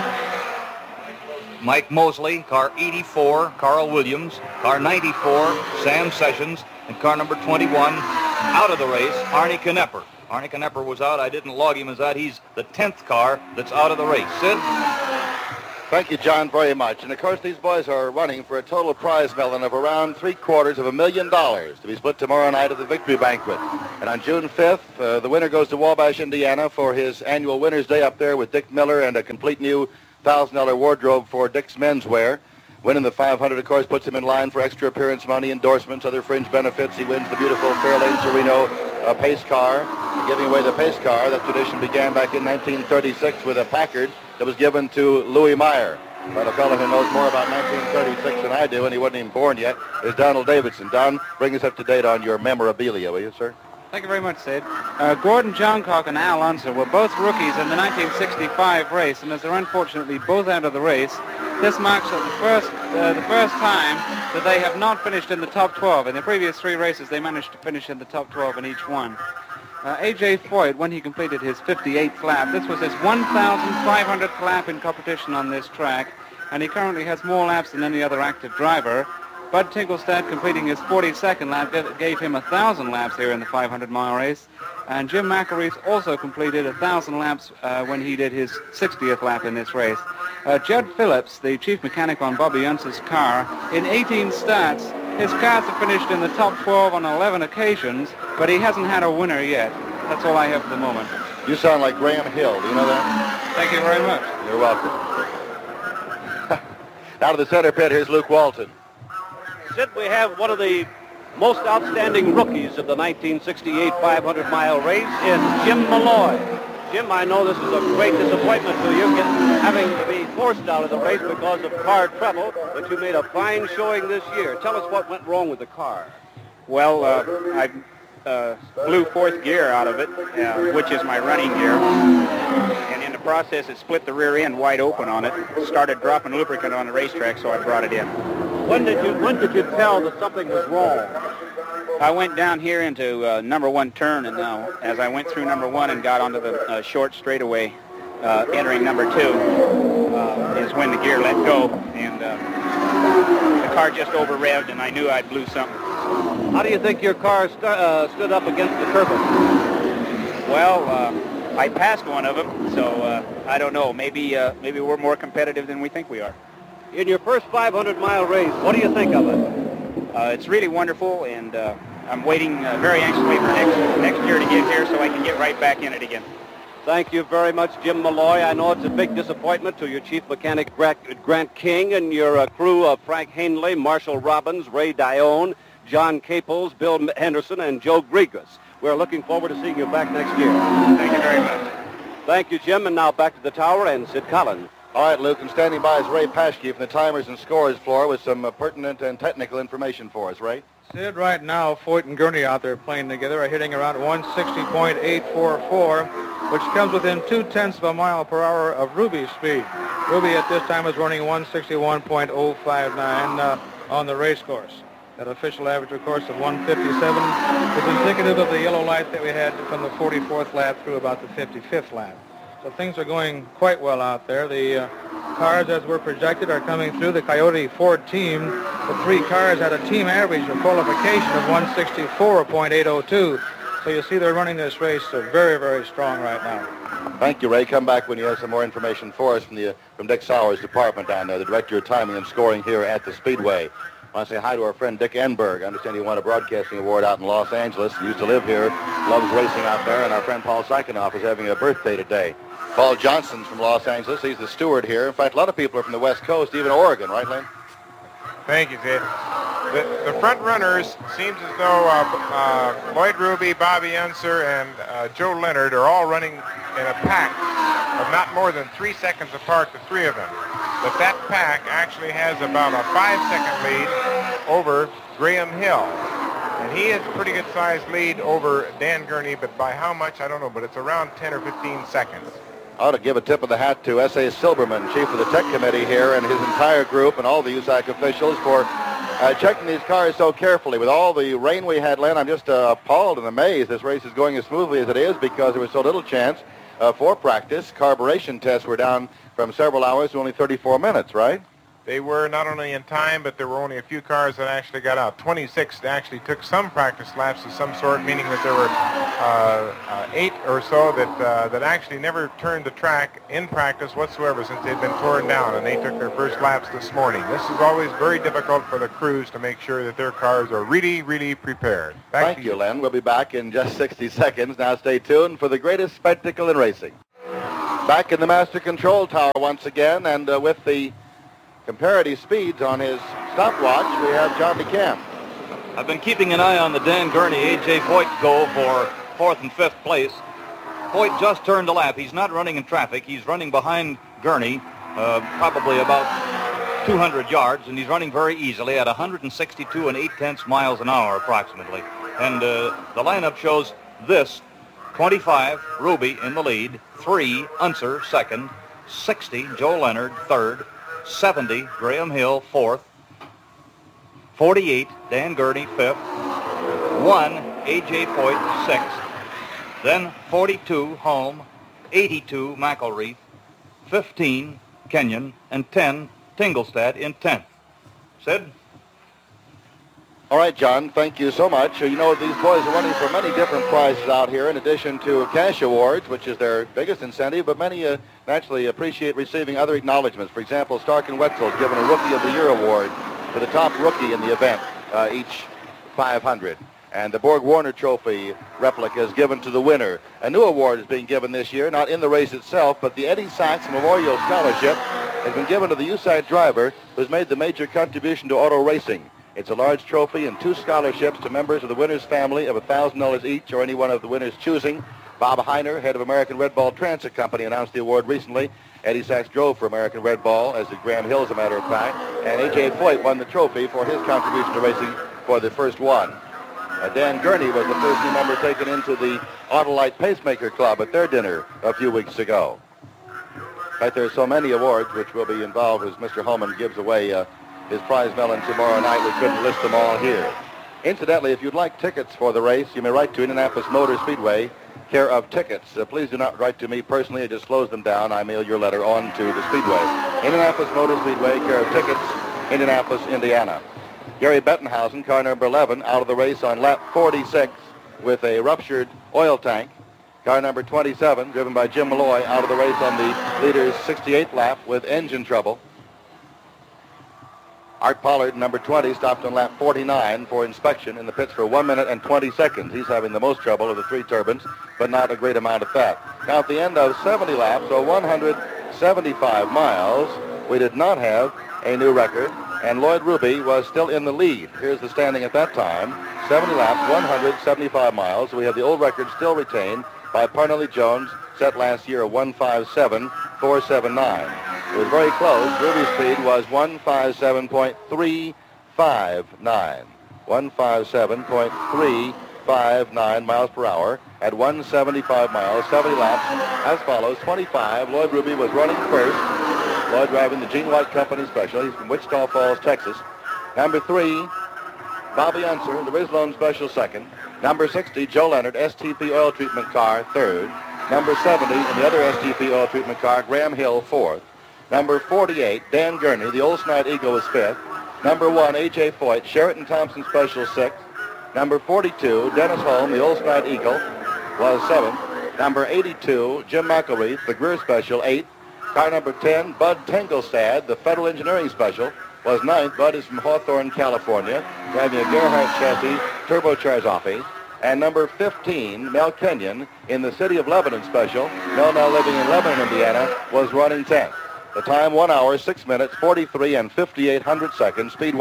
Mike Mosley. Car 84, Carl Williams. Car 94, Sam Sessions. And car number 21, out of the race, Arnie Knepper. Arnie Knepper was out. I didn't log him as that. He's the 10th car that's out of the race. Sid? Thank you, John, very much. And, of course, these boys are running for a total prize, Melon, of around $750,000 to be split tomorrow night at the Victory Banquet. And on June 5th, the winner goes to Wabash, Indiana for his annual Winner's Day up there with Dick Miller and a complete new $1,000 wardrobe for Dick's Menswear. Winning the 500, of course, puts him in line for extra appearance money, endorsements, other fringe benefits. He wins the beautiful Fairlane Sereno pace car. Giving away the pace car, that tradition began back in 1936 with a Packard that was given to Louis Meyer. But a fellow who knows more about 1936 than I do, and he wasn't even born yet, is Donald Davidson. Don, bring us up to date on your memorabilia, will you, sir? Thank you very much, Sid. Gordon Johncock and Al Unser were both rookies in the 1965 race, and as they're unfortunately both out of the race, this marks the first time that they have not finished in the top 12. In the previous 3 races, they managed to finish in the top 12 in each one. A.J. Foyt, when he completed his 58th lap, this was his 1,500th lap in competition on this track, and he currently has more laps than any other active driver. Bud Tingelstad, completing his 42nd lap, gave him 1,000 laps here in the 500-mile race. And Jim McElreath also completed 1,000 laps when he did his 60th lap in this race. Judd Phillips, the chief mechanic on Bobby Unser's car, in 18 starts, his cars have finished in the top 12 on 11 occasions, but he hasn't had a winner yet. That's all I have for the moment. You sound like Graham Hill. Do you know that? Thank you very much. You're welcome. Now to the center pit, here's Luke Walton. Sid, we have one of the most outstanding rookies of the 1968 500-mile race in Jim Malloy. Jim, I know this is a great disappointment to you, having to be forced out of the race because of car trouble, but you made a fine showing this year. Tell us what went wrong with the car. Well, I blew 4th gear out of it, which is my running gear. And in the process, it split the rear end wide open on it. Started dropping lubricant on the racetrack, so I brought it in. When did you tell that something was wrong? I went down here into number 1 turn, and as I went through number 1 and got onto the short straightaway, entering number 2, is when the gear let go, and the car just over-revved, and I knew I blew something. How do you think your car stood up against the turbine? Well, I passed one of them, so I don't know. Maybe we're more competitive than we think we are. In your first 500-mile race, what do you think of it? It's really wonderful, and I'm waiting very anxiously for next year to get here so I can get right back in it again. Thank you very much, Jim Malloy. I know it's a big disappointment to your chief mechanic, Grant King, and your crew of Frank Henley, Marshall Robbins, Ray Dione, John Caples, Bill Henderson, and Joe Grigas. We're looking forward to seeing you back next year. Thank you very much. Thank you, Jim, and now back to the tower and Sid Collins. All right, Luke, and standing by is Ray Paschke from the Timers and Scores floor with some pertinent and technical information for us. Ray? Sid, right now, Foyt and Gurney out there playing together are hitting around 160.844, which comes within 0.2 of a mile per hour of Ruby's speed. Ruby at this time is running 161.059 on the race course. That official average, of course, of 157 is indicative of the yellow light that we had from the 44th lap through about the 55th lap. So things are going quite well out there. The cars, as were projected, are coming through. The Coyote Ford team, the 3 cars had a team average of qualification of 164.802. So you see they're running this race very, very strong right now. Thank you, Ray. Come back when you have some more information for us from Dick Sauer's department down there, the director of timing and scoring here at the Speedway. I want to say hi to our friend Dick Enberg. I understand he won a broadcasting award out in Los Angeles. He used to live here, loves racing out there, and our friend Paul Sykonoff is having a birthday today. Paul Johnson's from Los Angeles. He's the steward here. In fact, a lot of people are from the West Coast, even Oregon, right, Len? Thank you, Sid. The front runners seems as though Lloyd Ruby, Bobby Unser, and Joe Leonard are all running in a pack of not more than 3 seconds apart, the 3 of them. But that pack actually has about a 5-second lead over Graham Hill. And he has a pretty good sized lead over Dan Gurney, but by how much, I don't know, but it's around 10 or 15 seconds. I ought to give a tip of the hat to S.A. Silberman, chief of the tech committee here, and his entire group and all the USAC officials for checking these cars so carefully. With all the rain we had, Len, I'm just appalled and amazed this race is going as smoothly as it is because there was so little chance for practice. Carburation tests were down from several hours to only 34 minutes, right? They were not only in time, but there were only a few cars that actually got out. 26 actually took some practice laps of some sort, meaning that there were 8 or so that actually never turned the track in practice whatsoever since they'd been torn down, and they took their first laps this morning. This is always very difficult for the crews to make sure that their cars are really, really prepared. Thank you, Len. We'll be back in just 60 seconds. Now stay tuned for the greatest spectacle in racing. Back in the master control tower once again, and with the comparative speeds on his stopwatch, we have John DeCamp. I've been keeping an eye on the Dan Gurney, A.J. Foyt go for 4th and 5th place. Foyt just turned a lap. He's not running in traffic. He's running behind Gurney, probably about 200 yards, and he's running very easily at 162 and 8/10 miles an hour approximately. And the lineup shows this: 25, Ruby in the lead, 3, Unser second, 60, Joe Leonard third, 70, Graham Hill, 4th. 48, Dan Gurney, 5th. 1, A.J. Foyt, 6th. Then 42, Holm. 82, McElreath. 15, Kenyon. And 10, Tingelstad in 10th. Sid? All right, John, thank you so much. You know, these boys are running for many different prizes out here in addition to cash awards, which is their biggest incentive, but many naturally appreciate receiving other acknowledgments. For example, Stark and Wetzel is given a Rookie of the Year award to the top rookie in the event, each 500. And the Borg Warner Trophy replica is given to the winner. A new award is being given this year, not in the race itself, but the Eddie Sachs Memorial Scholarship has been given to the USAC driver who's made the major contribution to auto racing. It's a large trophy and 2 scholarships to members of the winner's family of $1,000 each or any one of the winners choosing. Bob Heiner, head of American Red Ball Transit Company, announced the award recently. Eddie Sachs drove for American Red Ball, as did Graham Hill, as a matter of fact. And A.J. Foyt won the trophy for his contribution to racing for the first one. Dan Gurney was the first new member taken into the Autolite Pacemaker Club at their dinner a few weeks ago. In fact, there are so many awards which will be involved as Mr. Holman gives away his prize melon tomorrow night. We couldn't list them all here. Incidentally, if you'd like tickets for the race, you may write to Indianapolis Motor Speedway, care of Tickets. Please do not write to me personally. I just close them down. I mail your letter on to the Speedway. Indianapolis Motor Speedway, care of Tickets, Indianapolis, Indiana. Gary Bettenhausen, car number 11, out of the race on lap 46 with a ruptured oil tank. Car number 27, driven by Jim Malloy, out of the race on the leader's 68th lap with engine trouble. Art Pollard, number 20, stopped on lap 49 for inspection in the pits for 1 minute and 20 seconds. He's having the most trouble of the 3 turbines, but not a great amount of fat. Now, at the end of 70 laps, or 175 miles, we did not have a new record, and Lloyd Ruby was still in the lead. Here's the standing at that time. 70 laps, 175 miles. We have the old record still retained by Parnelli Jones, set last year of 157.479. It was very close. Ruby's speed was 157.359. 157.359 miles per hour at 175 miles, 70 laps as follows. 25, Lloyd Ruby was running first. Lloyd driving the Gene White Company Special. He's from Wichita Falls, Texas. Number 3, Bobby Unser, the Rizlone Special second. Number 60, Joe Leonard, STP Oil Treatment Car, third. Number 70, in the other STP Oil Treatment Car, Graham Hill, fourth. Number 48, Dan Gurney, the Oldsnight Eagle, was fifth. Number 1, A.J. Foyt, Sheraton Thompson Special, sixth. Number 42, Dennis Holm, the Oldsnight Eagle, was seventh. Number 82, Jim McElreath, the Greer Special, eighth. Car number 10, Bud Tingelstad, the Federal Engineering Special, was ninth. Bud is from Hawthorne, California, driving a Gerhardt chassis turbocharged Offie. And number 15, Mel Kenyon, in the City of Lebanon Special, Mel now living in Lebanon, Indiana, was running 10th. The time, 1 hour, 6 minutes, 43 and 5800 seconds. Speed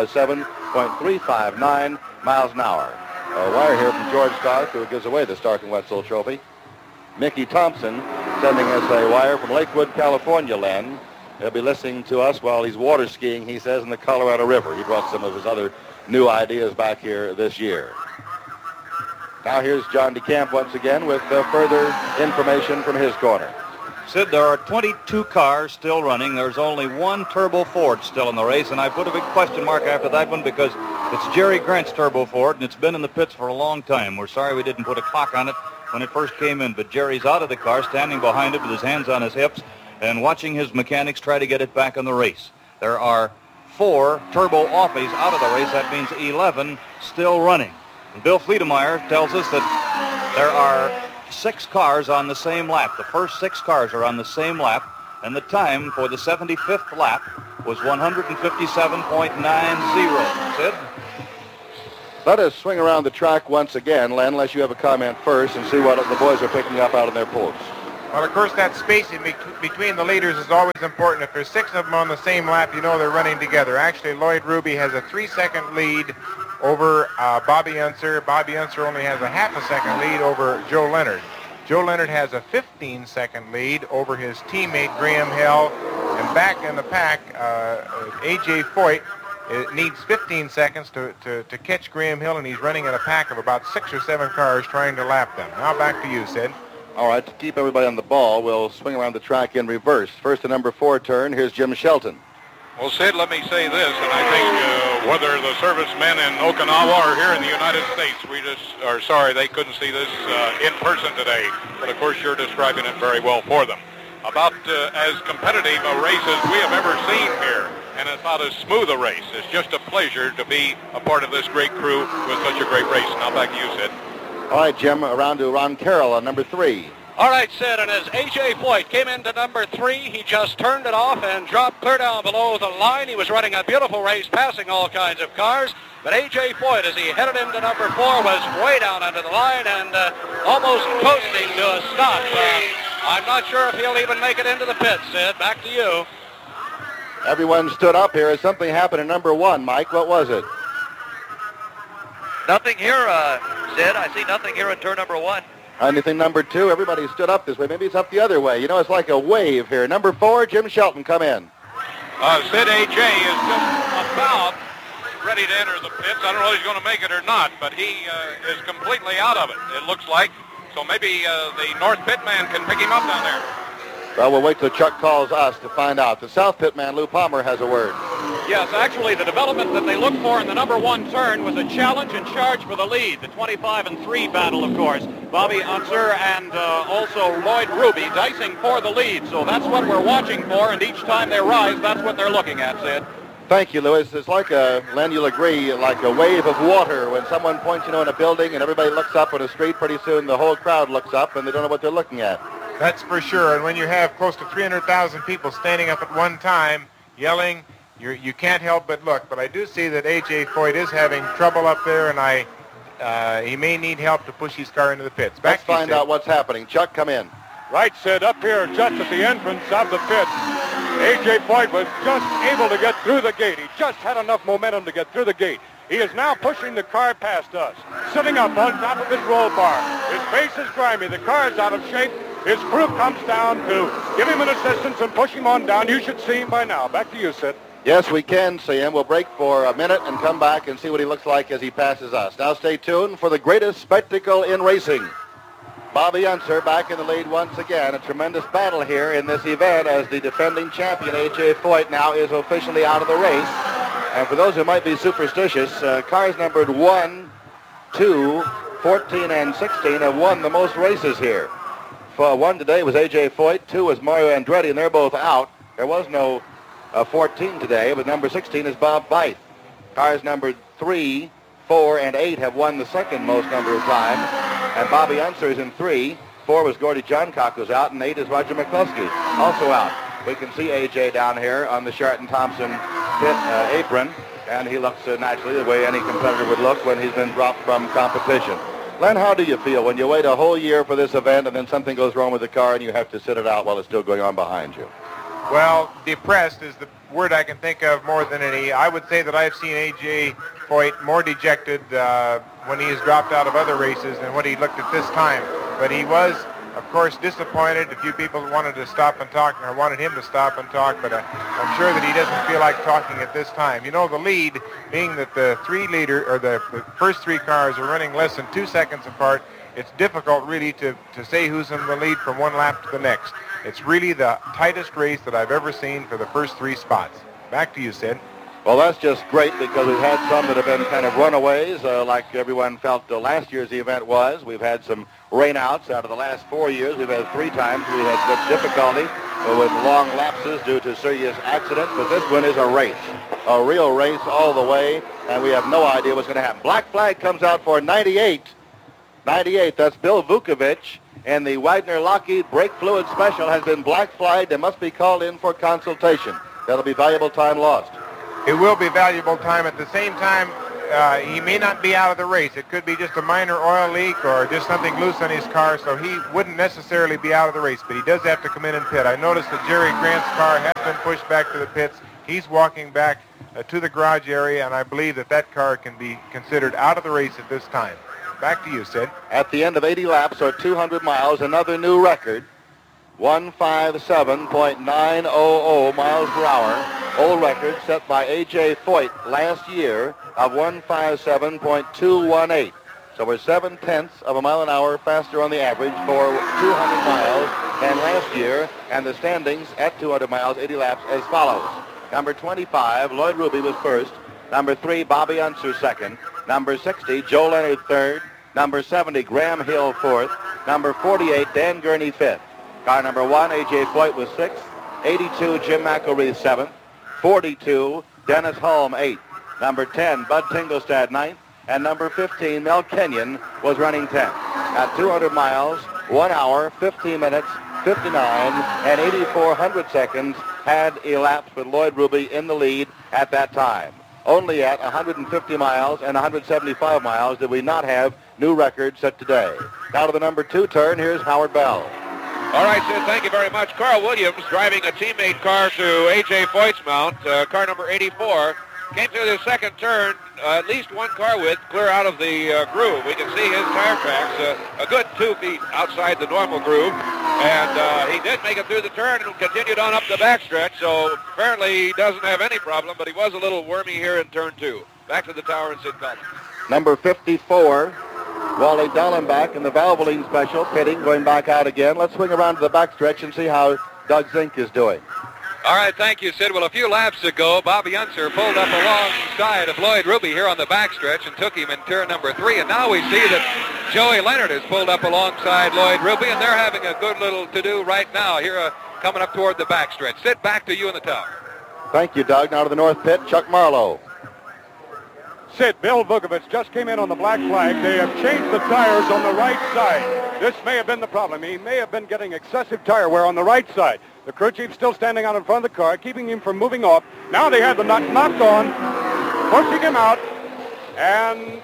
157.359 miles an hour. A wire here from George Stark, who gives away the Stark and Wetzel Trophy. Mickey Thompson sending us a wire from Lakewood, California, Len. He'll be listening to us while he's water skiing, he says, in the Colorado River. He brought some of his other new ideas back here this year. Now here's John DeCamp once again with further information from his corner. Sid, there are 22 cars still running. There's only one Turbo Ford still in the race, and I put a big question mark after that one because it's Jerry Grant's Turbo Ford, and it's been in the pits for a long time. We're sorry we didn't put a clock on it when it first came in, but Jerry's out of the car, standing behind it with his hands on his hips and watching his mechanics try to get it back in the race. There are 4 Turbo Offies out of the race. That means 11 still running. And Bill Fleetemeyer tells us that there are 6 cars on the same lap. The first 6 cars are on the same lap, and the time for the 75th lap was 157.90. Sid? Let us swing around the track once again, Len, unless you have a comment first, and see what the boys are picking up out of their pulls. Well, of course, that spacing between the leaders is always important. If there's 6 of them on the same lap, you know they're running together. Actually, Lloyd Ruby has a 3-second lead over Bobby Unser. Bobby Unser only has a half a second lead over Joe Leonard. Joe Leonard has a 15-second lead over his teammate Graham Hill. And back in the pack, A.J. Foyt needs 15 seconds to catch Graham Hill, and he's running in a pack of about 6 or 7 cars trying to lap them. Now back to you, Sid. All right, to keep everybody on the ball, we'll swing around the track in reverse. First, the number 4 turn. Here's Jim Shelton. Well, Sid, let me say this, and I think whether the servicemen in Okinawa or here in the United States, we just are sorry they couldn't see this in person today. But, of course, you're describing it very well for them. About as competitive a race as we have ever seen here, and it's not as smooth a race. It's just a pleasure to be a part of this great crew with such a great race. Now back to you, Sid. All right, Jim, around to Ron Carroll on number 3. All right, Sid, and as A.J. Foyt came into number 3, he just turned it off and dropped clear down below the line. He was running a beautiful race, passing all kinds of cars. But A.J. Foyt, as he headed into number 4, was way down under the line and almost coasting to a stop. I'm not sure if he'll even make it into the pits, Sid. Back to you. Everyone stood up here. Something happened in number 1, Mike. What was it? Nothing here, Sid. I see nothing here in turn number 1. Anything number 2? Everybody stood up this way. Maybe it's up the other way. You know, it's like a wave here. Number 4, Jim Shelton, come in. Sid, A.J. is just about ready to enter the pits. I don't know if he's going to make it or not, but he is completely out of it, it looks like. So maybe the North Pit man can pick him up down there. Well, we'll wait till Chuck calls us to find out. The South Pit man, Lou Palmer, has a word. Yes, actually, the development that they looked for in the number 1 turn was a challenge and charge for the lead. The 25-3 battle, of course. Bobby Unser and also Lloyd Ruby dicing for the lead. So that's what we're watching for, and each time they rise, that's what they're looking at, Sid. Thank you, Louis. It's like Len, you'll agree, like a wave of water. When someone points, in a building and everybody looks up on a street, pretty soon the whole crowd looks up and they don't know what they're looking at. That's for sure. And when you have close to 300,000 people standing up at one time, yelling, you can't help but look. But I do see that A.J. Foyt is having trouble up there, and he may need help to push his car into the pits. Let's find out what's happening. Chuck, come in. Right, Sid, up here just at the entrance of the pit. A.J. Foyt was just able to get through the gate. He just had enough momentum to get through the gate. He is now pushing the car past us, sitting up on top of his roll bar. His face is grimy. The car is out of shape. His crew comes down to give him an assistance and push him on down. You should see him by now. Back to you, Sid. Yes, we can see him. We'll break for a minute and come back and see what he looks like as he passes us. Now stay tuned for the greatest spectacle in racing. Bobby Unser back in the lead once again. A tremendous battle here in this event as the defending champion, A.J. Foyt, now is officially out of the race. And for those who might be superstitious, cars numbered 1, 2, 14, and 16 have won the most races here. 1 today was A.J. Foyt, 2 was Mario Andretti, and they're both out. There was no 14 today, but number 16 is Bob Byth. Cars numbered 3, 4, and 8 have won the second most number of times, and Bobby Unser is in 3. 4 was Gordy Johncock, who's out, and 8 is Roger McCluskey, also out. We can see A.J. down here on the Sharton Thompson pit apron, and he looks naturally the way any competitor would look when he's been dropped from competition. Len, how do you feel when you wait a whole year for this event and then something goes wrong with the car and you have to sit it out while it's still going on behind you? Well, depressed is the word I can think of more than any. I would say that I've seen A.J. Foyt more dejected when he has dropped out of other races than what he looked at this time. But he was Of course, disappointed. A few people wanted to stop and talk, or wanted him to stop and talk, but I'm sure that he doesn't feel like talking at this time. You know, the lead, being that the first three cars are running less than 2 seconds apart, it's difficult really to say who's in the lead from one lap to the next. It's really the tightest race that I've ever seen for the first three spots. Back to you, Sid. Well, that's just great because we've had some that have been kind of runaways, like everyone felt last year's event was. We've had some rainouts out of the last 4 years. We've had 3 times we had such difficulty with long lapses due to serious accidents, but this one is a real race all the way, and we have no idea what's going to happen. Black flag comes out for 98. 98, that's Bill Vukovich, and the Widener-Lockheed brake fluid special has been black flagged and must be called in for consultation. That'll be valuable time lost. It will be valuable time. At the same time, he may not be out of the race. It could be just a minor oil leak or just something loose on his car, so he wouldn't necessarily be out of the race, but he does have to come in and pit. I noticed that Jerry Grant's car has been pushed back to the pits. He's walking back to the garage area, and I believe that car can be considered out of the race at this time. Back to you, Sid. At the end of 80 laps or 200 miles, another new record, 157.900 miles per hour. Old record set by A.J. Foyt last year of 157.218. So we're 0.7 of a mile an hour faster on the average for 200 miles than last year. And the standings at 200 miles, 80 laps, as follows. Number 25, Lloyd Ruby was first. Number 3, Bobby Unser second. Number 60, Joe Leonard third. Number 70, Graham Hill fourth. Number 48, Dan Gurney fifth. Car number 1, A.J. Foyt was sixth. 82, Jim McElreath seventh. 42, Dennis Hulme 8th. Number 10, Bud Tinglestad 9th. And number 15, Mel Kenyon was running 10th. At 200 miles, 1 hour, 15 minutes, 59 and 84 seconds had elapsed with Lloyd Ruby in the lead at that time. Only at 150 miles and 175 miles did we not have new records set today. Now to the number 2 turn, here's Howard Bell. All right, Sid, thank you very much. Carl Williams, driving a teammate car to A.J. Foyt's mount, car number 84, came through the second turn, at least one car width, clear out of the groove. We can see his tire tracks a good 2 feet outside the normal groove, and he did make it through the turn and continued on up the backstretch, so apparently he doesn't have any problem, but he was a little wormy here in turn 2. Back to the tower and Sid Coleman. Number 54, Wally Dallenbach in the Valvoline special, pitting, going back out again. Let's swing around to the backstretch and see how Doug Zink is doing. All right, thank you, Sid. Well, a few laps ago, Bobby Unser pulled up alongside of Lloyd Ruby here on the backstretch and took him in turn number 3. And now we see that Joey Leonard has pulled up alongside Lloyd Ruby, and they're having a good little to-do right now here coming up toward the backstretch. Sid, back to you in the tower. Thank you, Doug. Now to the north pit, Chuck Marlowe. Sid, Bill Vukovich just came in on the black flag. They have changed the tires on the right side. This may have been the problem. He may have been getting excessive tire wear on the right side. The crew chief still standing out in front of the car, keeping him from moving off. Now they have the nut knocked on, pushing him out, and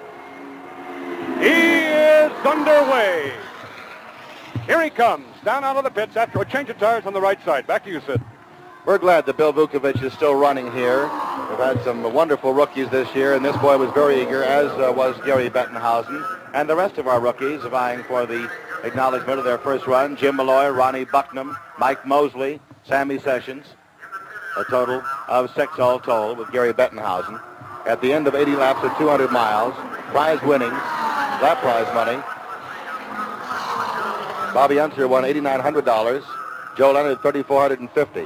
he is underway. Here he comes, down out of the pits after a change of tires on the right side. Back to you, Sid. We're glad that Bill Vukovich is still running here. We've had some wonderful rookies this year, and this boy was very eager, as was Gary Bettenhausen. And the rest of our rookies vying for the acknowledgement of their first run: Jim Malloy, Ronnie Bucknam, Mike Mosley, Sammy Sessions. A total of 6 all told with Gary Bettenhausen. At the end of 80 laps of 200 miles, prize winnings, lap prize money. Bobby Unser won $8,900. Joe Leonard $3,450.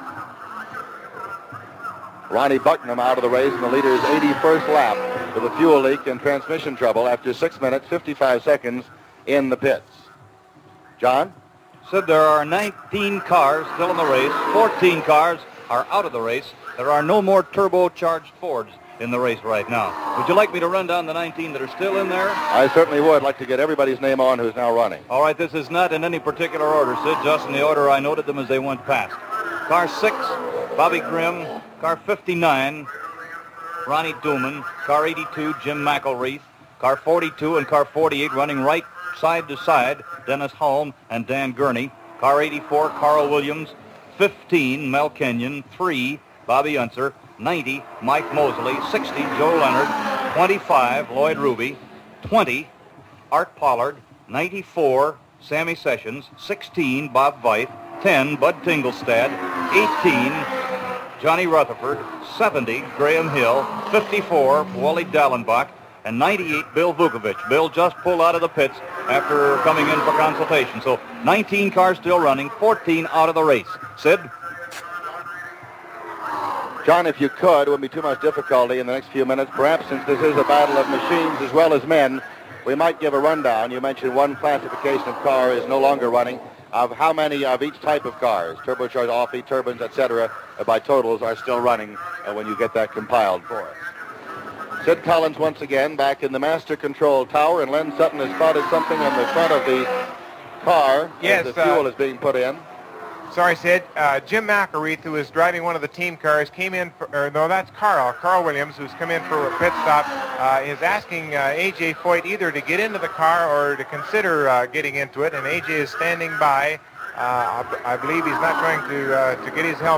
Ronnie Bucknam out of the race in the leader's 81st lap with a fuel leak and transmission trouble after 6 minutes, 55 seconds in the pits. John? Sid, there are 19 cars still in the race. 14 cars are out of the race. There are no more turbocharged Fords in the race right now. Would you like me to run down the 19 that are still in there? I certainly would like to get everybody's name on who's now running. All right, this is not in any particular order, Sid, just in the order I noted them as they went past. Car 6, Bobby Grimm. Car 59, Ronnie Duman. Car 82, Jim McElreath. Car 42 and car 48 running right side to side, Dennis Hulme and Dan Gurney. Car 84, Carl Williams. 15, Mel Kenyon. 3, Bobby Unser. 90, Mike Mosley. 60, Joe Leonard. 25, Lloyd Ruby. 20, Art Pollard. 94, Sammy Sessions. 16, Bob Veit. 10, Bud Tingelstad. 18, Johnny Rutherford. 70, Graham Hill. 54, Wally Dallenbach. And 98, Bill Vukovich. Bill just pulled out of the pits after coming in for consultation. So 19 cars still running, 14 out of the race. Sid? John, if you could, it wouldn't be too much difficulty in the next few minutes. Perhaps since this is a battle of machines as well as men, we might give a rundown. You mentioned one classification of car is no longer running. Of how many of each type of cars, turbocharged, off-beat turbines, etc., by totals are still running when you get that compiled for us. Sid Collins once again back in the master control tower, and Len Sutton has spotted something on the front of the car as the fuel is being put in. Sorry, Sid. Jim McElreath, who is driving one of the team cars, came in that's Carl Williams, who's come in for a pit stop, is asking A.J. Foyt either to get into the car or to consider getting into it, and A.J. is standing by. I believe he's not going to get his helmet.